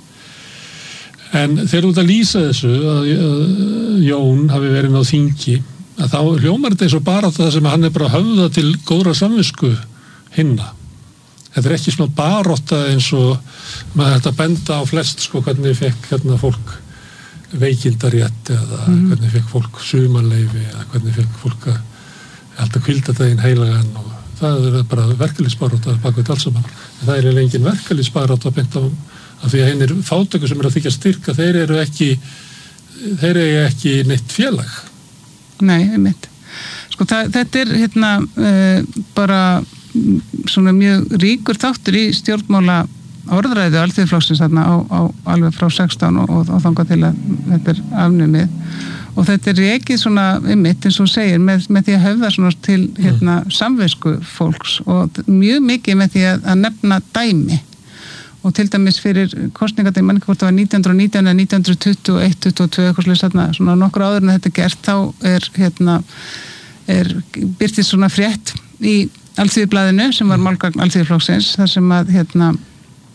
en þegar þú ert að lýsa þessu að, að Jón hafi verið á þingi að þá hljómar þetta eins og bara það sem hann er bara höfða til góðra samvisku hinna þetta er ekki svona barótta eins og maður þetta benda á flest sko hvernig fekk hérna fólk veikindarétt eða mm. hvernig fekk fólk sumarleyfi eða hvernig fekk fólk að alltaf kvildadaginn heilagan og það er bara verkalýsbarótta bakveit alls saman en það er engin verkalýsbarótta beint á af því að hennir fátöku sem eru að þykja styrka þeir eru ekki þeir eru ekki neitt félag. Nei, einmitt. Sko það, þetta er hérna uh, bara svona mjög ríkur þáttur í stjórnmála orðræðu Alþýðuflokksins þarna á, á alveg frá sextán og, og, og þangað til að þetta er afnumið og þetta er ekki svona einmitt eins og segir með, með því að höfða svona til hérna samvisku fólks og mjög mikið með því að, að nefna dæmi og til dæmis fyrir kosningadegi mann hvort það var nítján hundruð og nítján eða nítján hundruð tuttugu og eitt, tuttugu og tvö eitthvað slúið þarna svona nokkur áður en þetta er gert þá er hérna er birtist svona frétt í Alþýðublaðinu sem var málgagn Alþýðuflokksins þar sem að hérna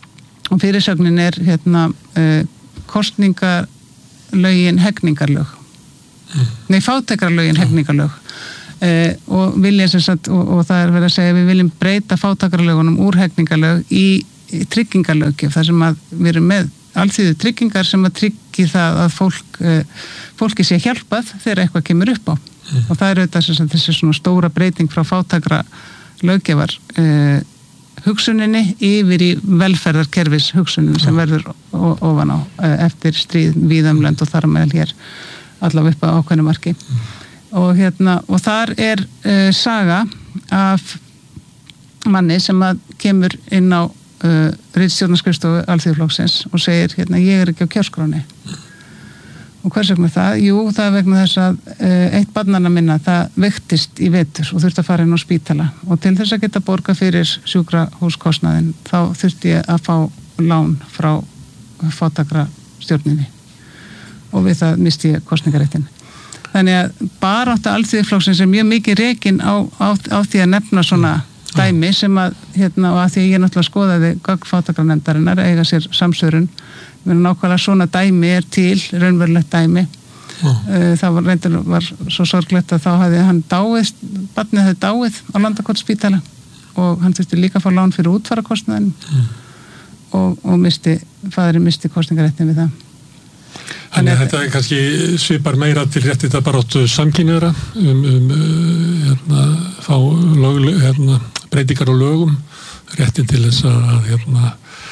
og fyrirsögnin er hérna uh, kostningalögin hegningarlög mm. nei, fátækralögin hegningarlög uh, og vilja sem sagt og, og það er verið að segja að við viljum breyta fátækralögunum úr hegningarlög í, í tryggingarlöggjöf þar sem að við erum með alþýðu tryggingar sem að tryggi það að fólk uh, fólki sé hjálpað þegar eitthvað kemur upp á mm. og það er auðvitað sem sagt þessi svona stóra breyting frá fátækra löggjöfar uh, hugsuninni yfir í velferðarkerfis hugsuninni sem verður ofan á eftir stríð víðamlönd og þar með hér allavega upp á ákveðnu marki mm. og hérna og þar er uh, saga af manni sem að kemur inn á uh, ritstjórnarskrifstofu Alþýðuflokksins og segir hérna ég er ekki á kjörskráni mm. og hvers vegna það? Jú, það er vegna þess að uh, eitt barnanna minna, það veiktist í vetur og þurfti að fara inn á spítala og til þess að geta borga fyrir sjúkrahúskostnaðinn þá þurfti ég að fá lán frá fátækra stjórninni og við það misti ég kosningaréttin. Þannig að barátta Alþýðuflokksins er mjög mikið rekin á, á, á því að nefna svona dæmi sem að, hérna, og að því ég náttúrulega skoðaði gögn fátækranefndarinnar eiga sér samsvörun nákvæmlega svona dæmi er til raunverulegt dæmi oh. það var reyndir var svo sorglegt að þá hafði hann dáið barnið hefði dáið á Landakotsspítala og hann þurfti líka að fá lán fyrir útfarakostnaðin mm. og, og misti faðurinn misti kosningaréttin við það Þannig að þetta er kannski svipar meira til réttita baráttu samkynniðra um, um hérna, fá lög, hérna, breytingar á lögum réttin til þess að hérna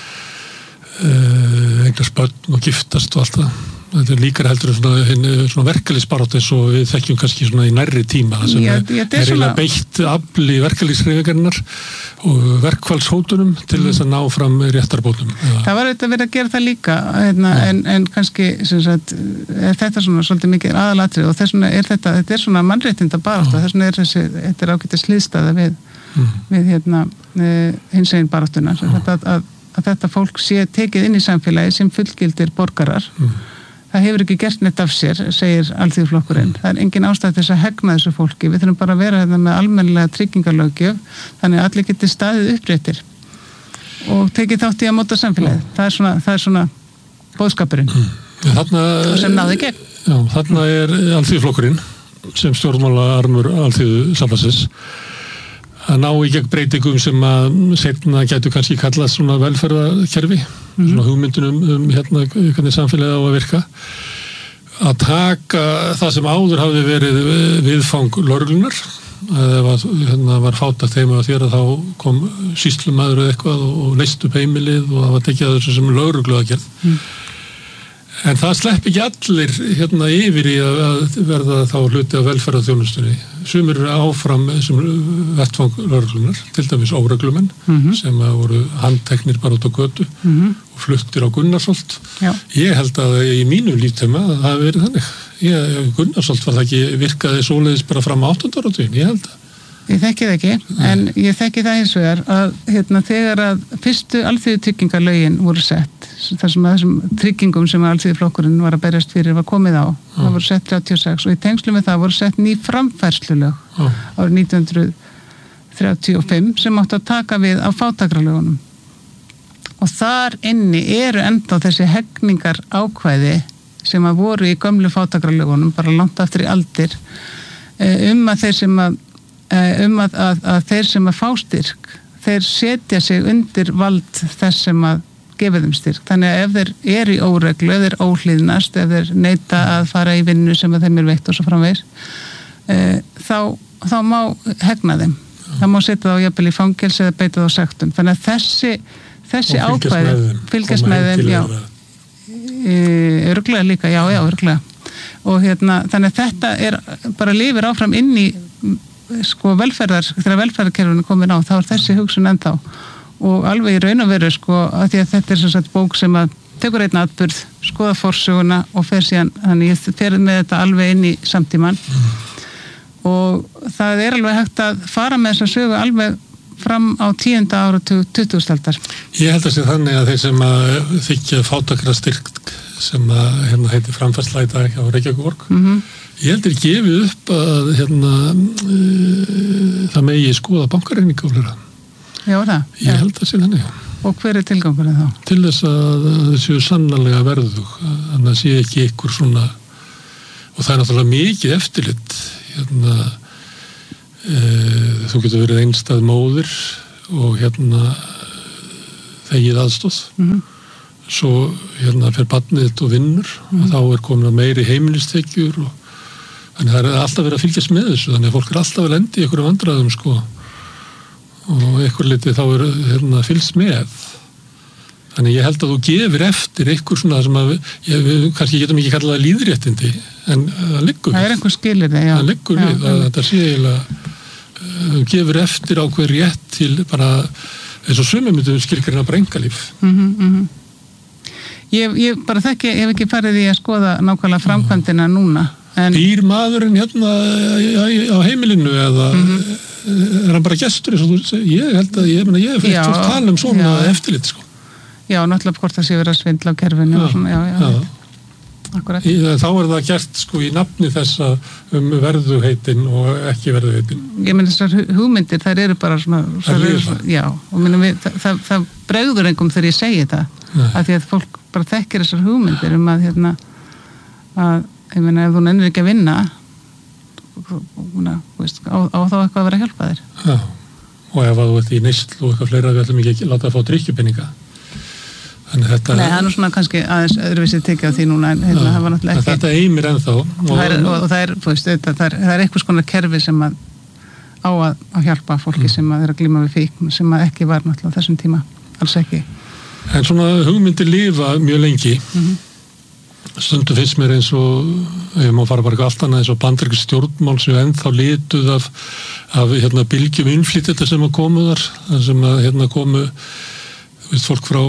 Uh, eignast börn og giftast og allt það þetta er líkar heldur svona, svona verkalýsbarátt eins og við þekkjum kannski svona í nærri tíma sem Já, er, er svona... beitt afli verkalýshreyfingarinnar og verkfallshótunum til mm. þess að ná fram réttarbótum ja. Það var auðvitað verið að gera það líka hérna, ja. en, en kannski sem sagt, er þetta svona svolítið mikið aðalatrið og þess vegna er þetta, þetta er svona mannréttinda barátt og þess vegna er þessi, þetta er ágætið slíðstæða við, mm. við hérna hins eginn baráttuna sem þetta að, að að þetta fólk sé tekið inn í samfélagi sem fullgildir borgarar. Mm. Það hefur ekki gert neitt af sér, segir Alþýðuflokkurinn. Mm. Það er engin ástæð til þess að hegna þessu fólki. Við þurfum bara að vera hérna með almennilega tryggingarlöggjöf, þannig að allir geti staðið uppréttir og tekið þátt í að móta samfélagið. Mm. Það er svona, það er svona boðskapurinn mm. þarna, sem náði gegn. Já, þarna er Alþýðuflokkurinn sem stjórnmála armur Alþýðusambandsins að ná í gegn breytingum sem að seinna gætu kannski kallað svona velferðarkerfi, mm-hmm. svona hugmyndunum um hérna hvernig samfélagið á að virka að taka það sem áður hafði verið viðfang lögreglunar að ef hérna var fátækt heima á þér að þá kom sýslumaður eða eitthvað og leist upp heimilið og það var tekið að þessu sem lögreglu að gerð mm. en það slepp ekki allir hérna yfir í að, að verða þá hluti af velferðarþjónustunni. Sumir eru áfram sem vettfang lögreglunar, til dæmis óreglumenn mm-hmm. sem voru handteknir bara út á götu mm-hmm. og fluttir á Gunnarsholt. Já. Ég held að í mínu líftíma að það hafi verið þannig. Ég, Gunnarsholt var það ekki virkaði svoleiðis bara fram á áttunda áratuginn, ég held að. Ég þekki það ekki, Nei. en ég þekki það hins vegar að hérna, þegar að fyrstu alþýðutryggingalögin voru sett, þar sem að þessum tryggingum sem alþýðuflokkurinn var að berjast fyrir var komið á, ah. það voru sett þrjátíu og sex og í tengslum með það voru sett ný framfærslulög ah. árið nítján hundruð þrjátíu og fimm sem áttu að taka við á fátækralögunum. Og þar inni eru enda þessi hegningar ákvæði sem að voru í gömlu fátækralögunum, bara langt aftur í aldir, um að þeir sem að um að, að, að þeir sem að fá styrk þeir setja sig undir vald þess sem að gefa þeim styrk. Þannig að ef þeir eru í óreglu, ef þeir óhlýðnast, ef þeir neita að fara í vinnu sem að þeim er veitt og svo framvegis e, þá, þá má hegna þeim. Já. Það má setja það á jafnvel í fangelsi eða beita það á sektum. Þannig að þessi, þessi ákvæði fylgjast með þeim, já e, örglega líka, já, já, örglega og hérna, þannig að þetta er bara lifir áfram inn í sko velferðar, þegar velferðarkerfinu komin á þá er þessi hugsun ennþá og alveg í raun og veru sko að því að þetta er sem sagt bók sem að tekur einn atburð, skoða forsöguna og fer síðan, þannig ég fer með þetta alveg inn í samtíman mm. og það er alveg hægt að fara með þessa sögu alveg fram á tíunda áratug tuttugustu aldar. Ég held að sé þannig að þeir sem að þykja fátækra styrk sem að hérna heiti framfærsla í dag á Reykjavík mm-hmm. Ég heldur gefið upp að hérna, uh, það megi skoða bankareininga og flera. Já, það. Ég held að sé þannig. Og hver er tilgangurinn þá? Til þess að það séu sannarlega verðug, að það sé ekki ykkur svona, og það er náttúrulega mikið eftirlit, hérna, e, þú getur verið einstæð móðir og hérna þegið aðstóð, mm-hmm. svo hérna fer barnið þitt og vinnur mm-hmm. og þá er komin að meiri heimilistekjur og þannig það er alltaf verið að fylgjast með þessu, þannig að fólk er alltaf að lendi í einhverjum vandræðum sko og einhver litið þá er hérna fylgst með. Þannig ég held að þú gefir eftir einhver svona sem að ég, við kannski getum ekki kallað það líðréttindi en það liggur við. Það er einhver skilyrði, já. Það liggur já, við, að þetta sé eiginlega þú gefur eftir á hver rétt til bara eins og sumir myndu skilgreina bara engalíf. Mhm, mhm. Ég, ég bara þekki, ég hef ekki farið í að skoða nákvæmlega framkvæmdina núna. En... Býr maðurinn hérna á heimilinu eða mm-hmm. er hann bara gestur eins og þú segir? Ég held að ég, ég hef eftir að tala um svona já. Eftirlit sko. Já, náttúrulega hvort það sé verið að svindla á kerfinu og svona, já, já. já. Akkurat. Í, þá er það gert sko í nafni þessa um verðuheitin og ekki verðuheitin. Ég menn þessar hugmyndir, þær eru bara svona... Það er það. Já, og minnum við, það, það, það bregður engum þegar ég segi það. Nei. Af því að fólk bara þekkir þessar hugmyndir um að, hérna, að, ég menna, ef þú nennir ekki að vinna, veist, á, á þá eitthvað að vera að hjálpa þér. Já, og ef þú ert í neyslu og eitthvað fleira, við ætlum ekki að láta að fá drykkjupeninga. Þetta, Nei, það er nú svona kannski aðeins öðruvísið tekið á því núna en hérna, það var náttúrulega ekki þetta eimir ennþá og, og, það er, og, og það er, þú veist, það er, það er einhvers konar kerfi sem að á að, að hjálpa fólki mm. sem að er að glíma við fíkn sem að ekki var náttúrulega þessum tíma alls ekki. En svona hugmyndir lifa mjög lengi mm-hmm. stundum finnst mér eins og ég má fara bara ekki allt annað eins og bandarísk stjórnmál sem ennþá lituð af, af hérna, bylgjum innflytjenda sem að komu þar sem að hérna, komu veist, fólk frá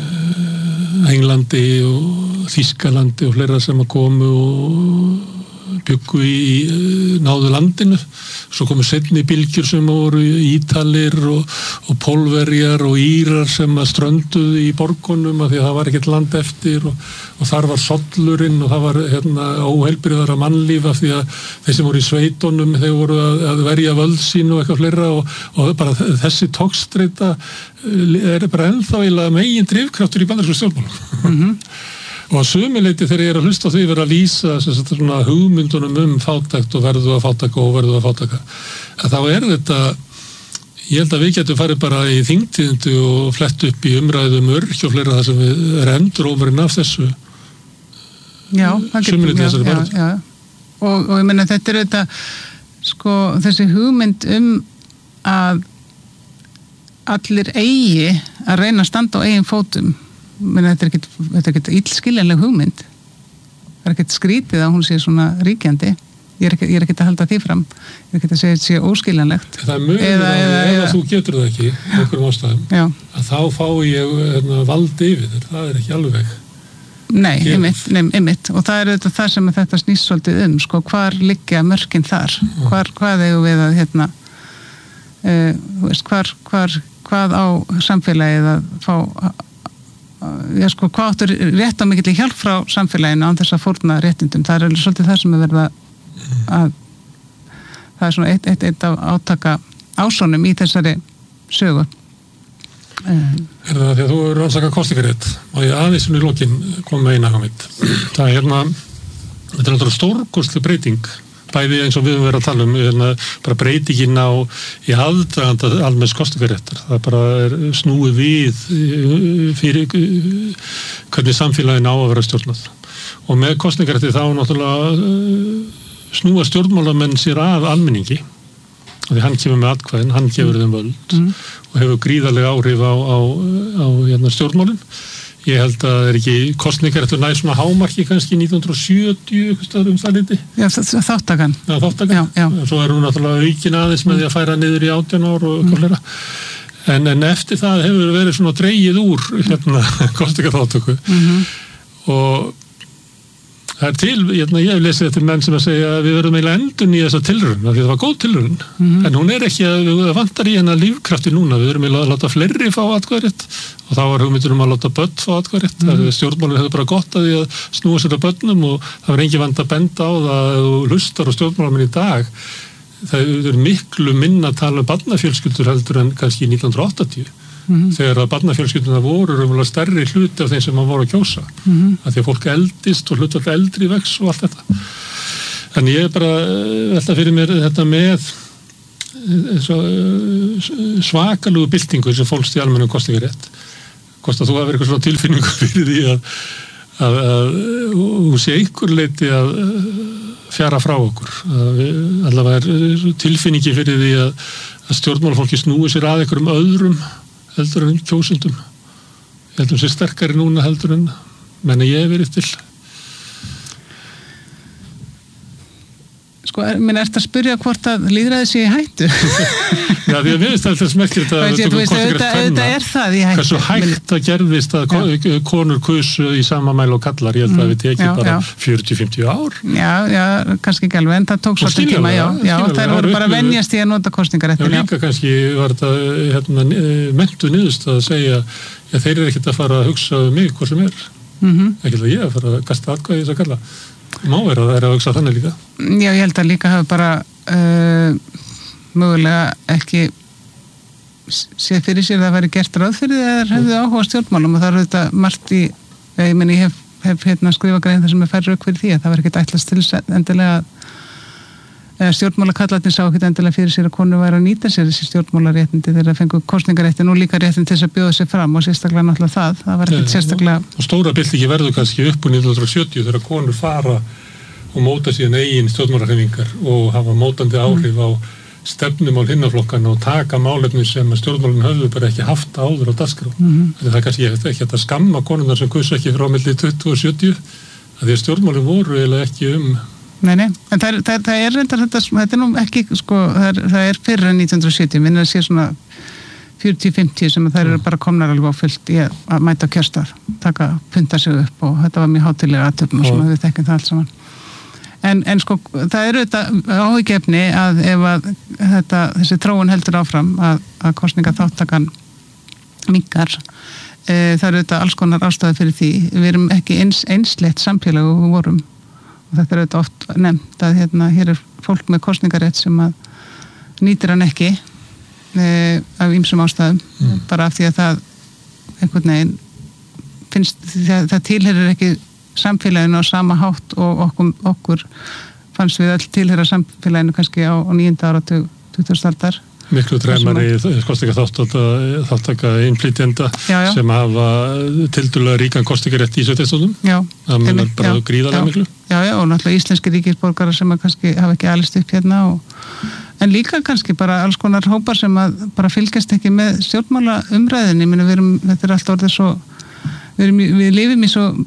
Englandi og Þýskalandi og fleira sem að komu og byggu í, í náðu landinu. Svo komu seinni bylgjur sem voru Ítalir og, og Pólverjar og Írar sem að strönduðu í borgunum af því að það var ekkert land eftir og, og þar var sollurinn og það var hérna, óheilbrigðara mannlíf af því að þeir sem voru í sveitunum þeir voru að, að verja völd sín og eitthvað fleira og, og bara þessi togstreita er bara ennþá eiginlega megin drifkraftur í bandarísku stjórnmálum. Mhm. Og að sumileyti þegar ég er að hlusta á því vera að lýsa svona hugmyndunum um fátækt og verðu að fátaka og verðu að fátaka að þá er þetta ég held að við getum farið bara í þingtíðindu og flett upp í umræðum örk og fleira það sem við er endurómurinn af þessu já, sumileyti þessari já, barð já. Og, og ég menna þetta er þetta sko þessi hugmynd um að allir eigi að reyna að standa á eigin fótum menn þetta er ekkert, þetta er ekkert illskiljanleg hugmynd það er ekkert skrítið að hún sé svona ríkjandi ég er ekkert, ég er ekkert að halda því fram ég er ekkert að segja að þetta sé óskiljanlegt það er mjög eða, eða, ef eða, þú getur það ekki einhverjum ástæðum já. Að þá fái ég hérna, valdi yfir þér það er ekki alveg nei, einmitt, nei, einmitt og það er þetta það sem þetta snýst svolítið um sko, hvar liggja mörkin þar hvar, hvað eigum við að hérna, uh, veist, hvar, hvar, hvað á samfélagið að fá Já, sko, hvað áttur rétt á mikill hjálp frá samfélaginu án þess að fórna réttindum það er svolítið það sem er verið að það er svona eitt, eitt, eitt af átaka ásónum í þessari sögu Er það því að þú eru rannsakað kosningarétt og ég aðeins í lokin kom með eina hugmynd það er hérna þetta er náttúrulega stórkostleg breyting bæði eins og við höfum verið að tala um hérna, bara breytingin á í aðdraganda almenns kosningaréttar það bara er snúið við fyrir hvernig samfélagin á að vera stjórnað og með kosningarétti þá náttúrulega snúa stjórnmálamenn sér að almenningi því hann kemur með atkvæðin, hann gefur þeim völd mm. og hefur gríðarlega áhrif á, á, á hérna, stjórnmálin ég held að það er ekki kosningar eftir næst svona hámarki kannski nítján hundruð sjötíu eitthvað um það liti. Já, þáttakan. Já, þáttakan. Já, já. Svo er hún náttúrulega aukin aðeins með því að færa niður í átján ár og eitthvað fleira. En, en eftir það hefur verið svona dregið úr hérna kosningaþáttöku. Mm-hmm. Og það er til, hérna, ég hef lesið eftir menn sem að segja að við verðum eiginlega endun í þessa tilraun, af því það var góð tilraun, mm-hmm. en hún er ekki að, það vantar í hennar lífkrafti núna, við verðum eiginlega að láta fleiri fá atkvæðarétt og þá var hugmyndur um að láta börn fá atkvæðarétt, mm-hmm. það er stjórnmálinn hefur bara gott að því að snúa sér að börnum og það var engin vand að benda á það að þú hlustar á stjórnmálamenn í dag, það er miklu minna að tala um barnafjölskyldur heldur en kannski nítján hundruð áttatíu. mm-hmm. þegar að barnafjölskylduna voru raunverulega stærri hluti af þeim sem maður voru að kjósa mm-hmm. af því að fólk eldist og hlutfall eldri vex og allt þetta þannig ég er bara velta fyrir mér þetta með svakalugu byltingu sem fólst í almennum kosningarétt hvort að þú hafa verið eitthvað svona tilfinningu fyrir því að að, að hún sé einhver leiti að fjara frá okkur að allavega er tilfinningi fyrir því að, að stjórnmálafólki snúi sér að einhverjum öðrum heldur en kjósundum heldur sér sterkari núna heldur en menna ég hef verið til Sko, minn ertu að spyrja hvort að lýðræði sé í hættu? Já, því að við veist alltaf smekklegt að Veit, veist, auðvitað, auðvitað er það í hættu. Hversu hægt að gerðist að já. konur kusu í sama mæli og kallar, ég held að við tekið bara fjörutíu til fimmtíu ár. Já, já, kannski ekki alveg, en það tók svolítið tíma, já. Já, þær voru bara venjast í að nota kosningaréttin. Já, líka kannski var þetta hérna, mentu niðurst að segja, já, þeir eru ekkert að fara að hugsa um mig hvað sem er. Mm-hmm. Ekkert að ég að fara að gasta atkvæði þess að kalla. Má vera að það er að hugsa þannig líka. Já, ég held að líka hafa bara uh, mögulega ekki séð fyrir sér að það væri gert ráð fyrir eða hefðu áhuga stjórnmálum og það eru þetta margt í, ég meni ég hef, hef hérna skrifa grein þar sem er færri rauk fyrir því að það var ekkert ætlast til endilega eða stjórnmálakallarnir sá ekkert endilega fyrir sér að konu væri að nýta sér þessi stjórnmálaréttindi þegar það fengu kosningaréttin og líka réttin til þess að bjóða sér fram og sérstaklega náttúrulega það, það var ekkert sérstaklega og stóra byltingi verður kannski upp úr nítján hundruð sjötíu þegar konur fara og móta síðan eigin stjórnmálahreyfingar og hafa mótandi áhrif á stefnumál hinnaflokkana og taka málefni sem stjórnmálin höfðu bara ekki haft áður á dagskrá. Mm-hmm. Það er kannski ekki að skamma konurnar sem kusu ekki frá milli tuttugu og sjötíu að því að stjórnmálin voru eiginlega ekki um Nei, nei, en það er, það, það er reyndar þetta, þetta er nú ekki, sko, það er, það er fyrir en nítján hundruð sjötíu, minnir að sé svona fjörutíu til fimmtíu sem það eru bara komnar alveg á fullt í að mæta kjörstar, taka, punta sig upp og þetta var mjög hátilega aðtöfn og svona við þekkjum það allt saman. En, en sko, það eru þetta áhyggjefni að ef að þetta, þessi þróun heldur áfram að, að kosningaþáttakan minnkar, e, það eru þetta alls konar ástæði fyrir því, við erum ekki eins, einsleitt samfélag og við vorum. Og þetta er auðvitað oft nefnt að hérna, hér er fólk með kosningarétt sem að nýtir hann ekki e, af ýmsum ástæðum mm. bara af því að það einhvern veginn finnst það, það tilherir ekki samfélaginu á sama hátt og okkur, okkur fannst við öll tilhera samfélaginu kannski á, á níunda áratug tuttugustu aldar miklu dræmari kosningaþáttaka innflytjenda sem hafa tildulega ríkan kosningarétt í sveitarstjórnum það munar bara já, gríðarlega miklu Já, já, og náttúrulega íslenski ríkisborgarar sem að kannski hafa ekki alist upp hérna og, en líka kannski bara alls konar hópar sem að bara fylgjast ekki með stjórnmála umræðinni, minna við erum, þetta er allt orðið svo við, erum, við lifum í svo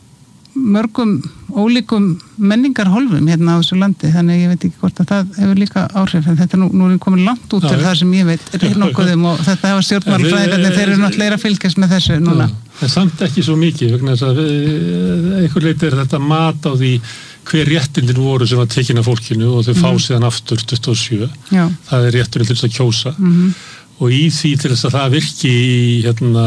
mörgum ólíkum menningarhólfum hérna á þessu landi, þannig ég veit ekki hvort að það hefur líka áhrif, en þetta nú, nú er komin langt út af það sem ég veit er nokkuðum og þetta hafa stjórnmálafræðingarnir, þeir eru náttúrulega að fylgjast með þessu núna. En samt ekki svo mikið, vegna þess að einhver leiti er þetta mat á því hver réttindin voru sem var tekin af fólkinu og þau fá mm. síðan aftur tuttugu og sjö, Já. það er rétturinn til þess að kjósa mm-hmm. og í því til þess að það virki í hérna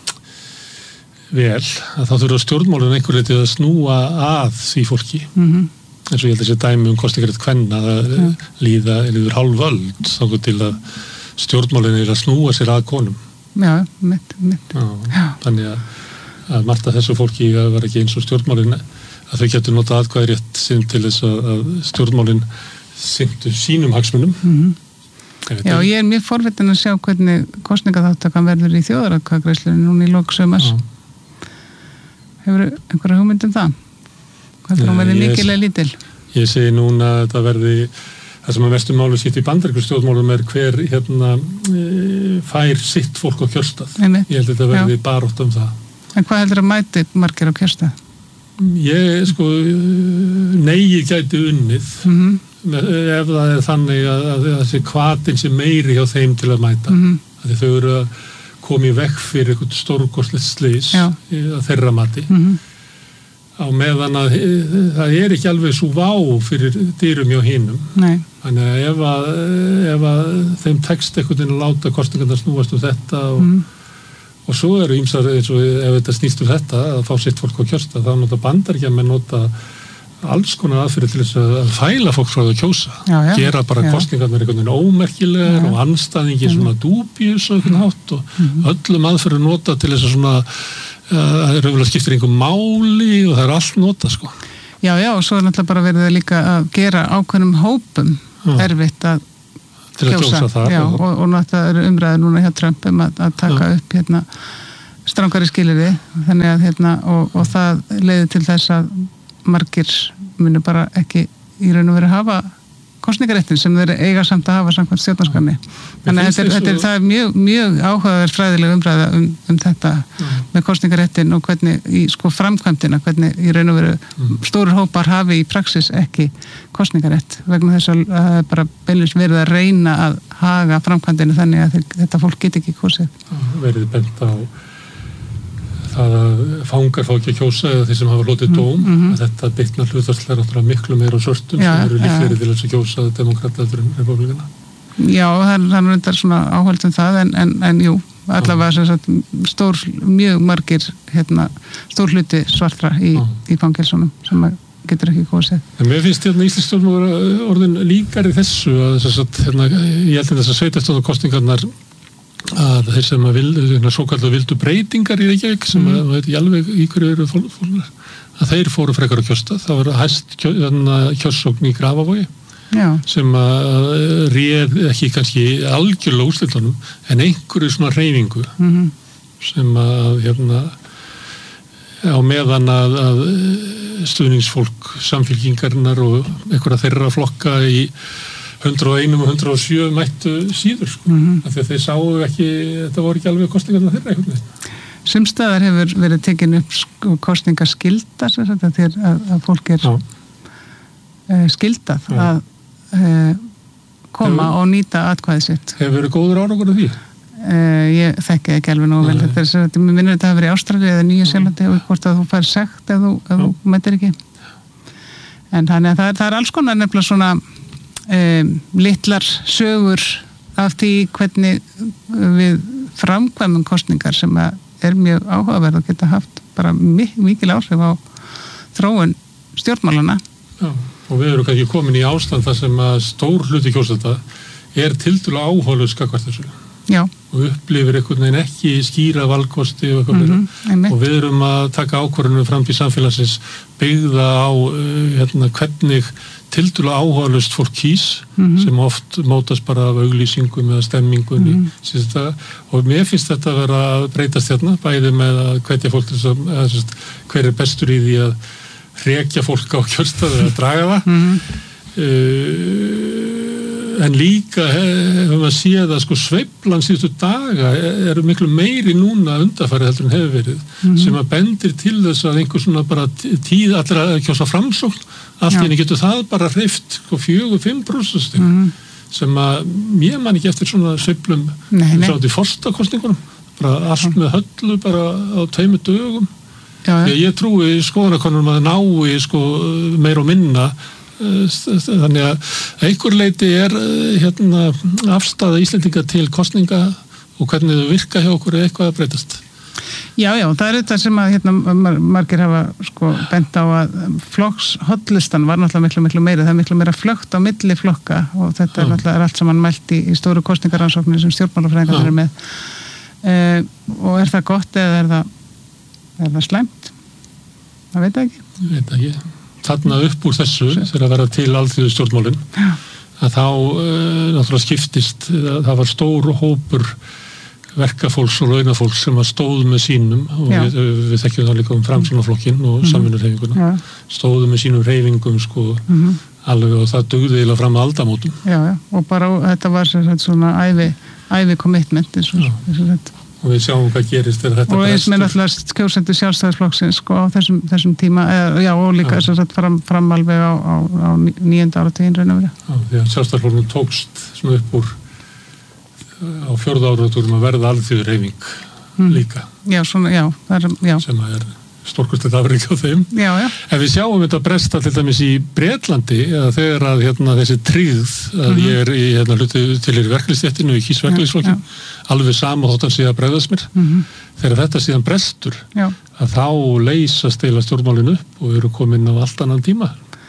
vel, að þá þurfa stjórnmálun einhver leiti að snúa að því fólki mm-hmm. eins og ég held að þessi dæmi um kosningarétt kvenna að mm. líða yfir hálf öld þá til að stjórnmálun er að snúa sér að konum Já, mitt, mitt Já, Já. Þannig að, að margt af þessu fólki var ekki eins og stjórnmálun að þau getur notað atkvæðarétt sinn til þess að stjórnmálun sinntu sínum hagsmunum mm-hmm. Já, ég er mjög forvitin að sjá hvernig kosningaþáttakan verður í þjóðaratkvæðagreiðslunni núna í lok sumars Hefur einhverja hugmynd um það? Hvað er það að verði líkilega lítil? Ég segi núna að það verði það sem að mestum málu sitt í bandarískum stjórnmálum er hver hérna e, fær sitt fólk á kjörstað. Einmitt. Ég held að þetta verði barátt um það. En hvað heldur að mæti margir á kjörstað? Ég, sko, negið gæti unnið mm-hmm. ef það er þannig að, að, að þessi hvatinn sé meiri hjá þeim til að mæta. Mm-hmm. Að þau eru að komið vekk fyrir eitthvað stórkostlegt slys að þeirra mati mm-hmm. á meðan að það er ekki alveg svo vá fyrir dýrum hjá hinum Nei. Þannig að ef að, ef að þeim tekst eitthvað að láta kosningarnar snúast um þetta og, mm. og svo eru ýmsar eins og ef þetta snýst um þetta að fá sitt fólk á kjörstað þá nota bandaríkjamenn nota alls konar aðferði til þess að fæla fólk frá að kjósa, já, já, gera bara kosningarnar einhvern veginn ómerkilegar og anstæðingi mm. svona dúbjus og einhvern hátt og mm. öllum aðferði nota til þess að svona það er auðvitað skiptir einhver máli og það er allt nota sko. Já, já, og svo er náttúrulega bara verið líka að gera ákveðnum hópum já. erfitt að til að kjósa, kjósa þar já, og, og náttúrulega eru umræður núna hjá Trump um að, að taka já. upp hérna strangari skilyrði þannig að hérna og, og það leiði til þess að margir munu bara ekki í raun og veru hafa kosningaréttin sem þeir eiga samt að hafa samkvæmt stjórnarskránni. Þannig að þetta, þetta er, það er mjög, mjög áhugaverð fræðileg umræða um, um þetta mm. með kosningaréttin og hvernig í sko framkvæmdina, hvernig í raun og veru mm. stórir hópar hafi í praxis ekki kosningarétt vegna þess að það er bara beinlega verið að reyna að haga framkvæmdina þannig að þetta fólk get ekki kosið. Verið bent á það að fangar fá ekki að kjósa eða þeir sem hafa lotið dóm mm -hmm. að þetta bitnar hlutvarslega náttúrulega miklu meira á svörtum já, sem eru líklegri til þess að kjósa demokrataður en republikana. Já, það er reyndar svona áhald um það en, en, en jú, allavega sem sagt stór, mjög margir hérna, stór hluti svartra í, í fangelsunum sem getur ekki kosið. En mér finnst hérna Íslandsstjórn orðin líkari þessu að þess að hérna, ég held að þess að sveitarstjórnar kosningarnar að þeir sem að vildu, svo kallar vildu breytingar í Reykjavík sem mm. að veit ég alveg í hverju eru fólknar að þeir fóru frekar að kjósta, það var hæst kjóssókn í Grafavogi Já. sem að réð ekki kannski algjörlega úrslitunum en einhverju svona hreyfingu mm. sem að hérna á meðan að, að stuðningsfólk samfylkingarinnar og einhverja þeirra flokka í hundrað og eins og hundrað og sjö mættu síður sko. Mm-hmm. af því að þeir sáu ekki, þetta voru ekki alveg kostningarna þeirra einhvern veginn. Sumstaðar hefur verið tekin upp kostningaskylda að, að, að fólk er uh, skildað Já. að uh, koma hefur, og nýta atkvæðið sitt. Hefur verið góður árangur af því? Uh, ég þekki ekki alveg nógu vel. Þetta er svo, mér minnir þetta að hafa verið í Ástralíu eða Nýja-Sjálandi og hvort að þú fær sekt ef þú, ef þú mætir ekki. En þannig að það er, það er alls konar nefnilega svona Um, litlar sögur af því hvernig við framkvæmum kosningar sem er mjög áhugaverð og geta haft bara mikil áhrif á þróun stjórnmálana. Já, og við erum kannski komin í ástand þar sem að stór hluti kjósenda er tiltölulega áhugalaus gagnvart þessu. Já. Og upplifir einhvern veginn ekki skýra valkosti og eitthvað mm-hmm, og við erum að taka ákvörðunum fram til samfélagsins byggða á hérna, hvernig tildulega áhugalust fólk kýs mm-hmm. sem oft mótast bara af auglýsingum eða stemmingunni mm-hmm. og mér finnst þetta að vera að breytast hérna, bæði með að hvetja fólk til þess að, að hver er bestur í því að hrekja fólk á kjörstað eða draga það mm-hmm. uh, en líka hefur maður séð að sko sveiflan síðustu daga eru miklu meiri núna undanfarið heldur en hefur verið mm-hmm. sem að bendir til þess að einhver svona bara tíð allra kjósa framsókn allt í henni getur það bara hreift sko fjögur, fimm prósent mm-hmm. sem að ég man ekki eftir svona sveiflum frá því forstakostningunum bara allt með höllu bara á tveimur dögum já, ja. Ég trúi skoðanakonum að nái sko meira og minna þannig að einhver leiti er hérna afstaða Íslendinga til kosninga og hvernig þau virka hjá okkur er eitthvað að breytast. Já, já, það er þetta sem að hérna margir hafa sko bent á að flokkshollistan var náttúrulega miklu, miklu meira, það er miklu meira flögt á milli flokka og þetta er náttúrulega er allt saman mælt í, í stóru kosningarannsóknir sem stjórnmálafræðingar eru með uh, og er það gott eða er það, er það slæmt? Það veit ekki. Það veit ekki. Þarna upp úr þessu þegar að vera til alþjóðu stjórnmálin að þá uh, náttúrulega skiptist það var stór hópur verkafólks og launafólks sem að stóð með sínum og Já. við, við þekkjum það líka um Framsóknarflokkinn og mm-hmm. samvinnurhreyfinguna stóðu með sínum hreyfingum sko mm-hmm. alveg og það dugði eiginlega fram að aldamótum. Já, já, og bara þetta var svona ævi, ævi commitment eins og þetta og við sjáum hvað gerist þegar þetta og eins með náttúrulega kjósendur Sjálfstæðisflokksins sko á þessum, þessum tíma eða, já og líka þess að fram, fram alveg á, á, á níunda áratuginn raun og verið. Já, því að Sjálfstæðisflokknum tókst svona upp úr á fjórða áratugnum að verða alþjóðu hreyfing mm. líka. Já, svona, já, það er, já. Sem að er stórkostlegt afrek á þeim. Já, já. En við sjáum þetta bresta til dæmis í Bretlandi eða þegar að hérna þessi tryggð að mm-hmm. ég er í hérna hluti til í verkefnistéttinu í kýs verkefnisflokkin alveg sama þótt hann sé að bregðast mér mm-hmm. þegar þetta síðan brestur já. Að þá leysast eila stjórnmálinu upp og eru komin á allt annan tíma.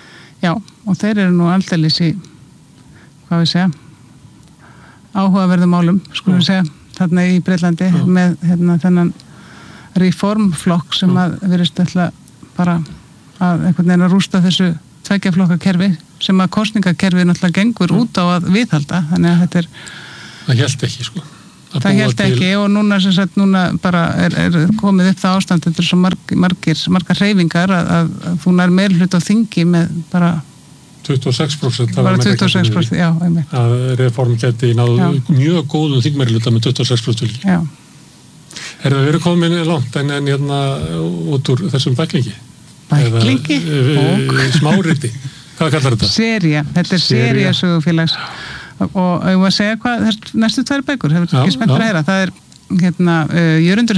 Já, og þeir eru nú aldeilis í, hvað við segja, áhugaverðum málum, skulum við segja, þarna í Breitlandi Já. Með hérna, þennan reformflokk sem Já. Að verist alltaf bara að einhvern veginn að rústa þessu tveggjaflokka kerfi sem að kosningakerfi náttúrulega gengur Já. Út á að viðhalda, þannig að þetta er... Það hélt ekki, sko. Það hélt til... ekki og núna sem sagt, núna bara er, er komið upp það ástand, þetta er svo marg, margir, margar hreyfingar að, að, að þú nær meirhlut á þingi með bara... tuttugu og sex prósent bara tuttugu og sex prósent, já, einmitt. Að reform geti náðu mjög góðum þingmeirhluta með tuttugu og sex prósent fylgi. Já. Er það verið komin langt en, en hérna út úr þessum bæklingi? Bæklingi? Eða smáriti? Hvað kallar þetta? Sería, þetta er sería sögufélags og ég var að segja hvað, næstu tvær bækur, hefur ekki spennt að heyra, það er hérna, uh, Jörundur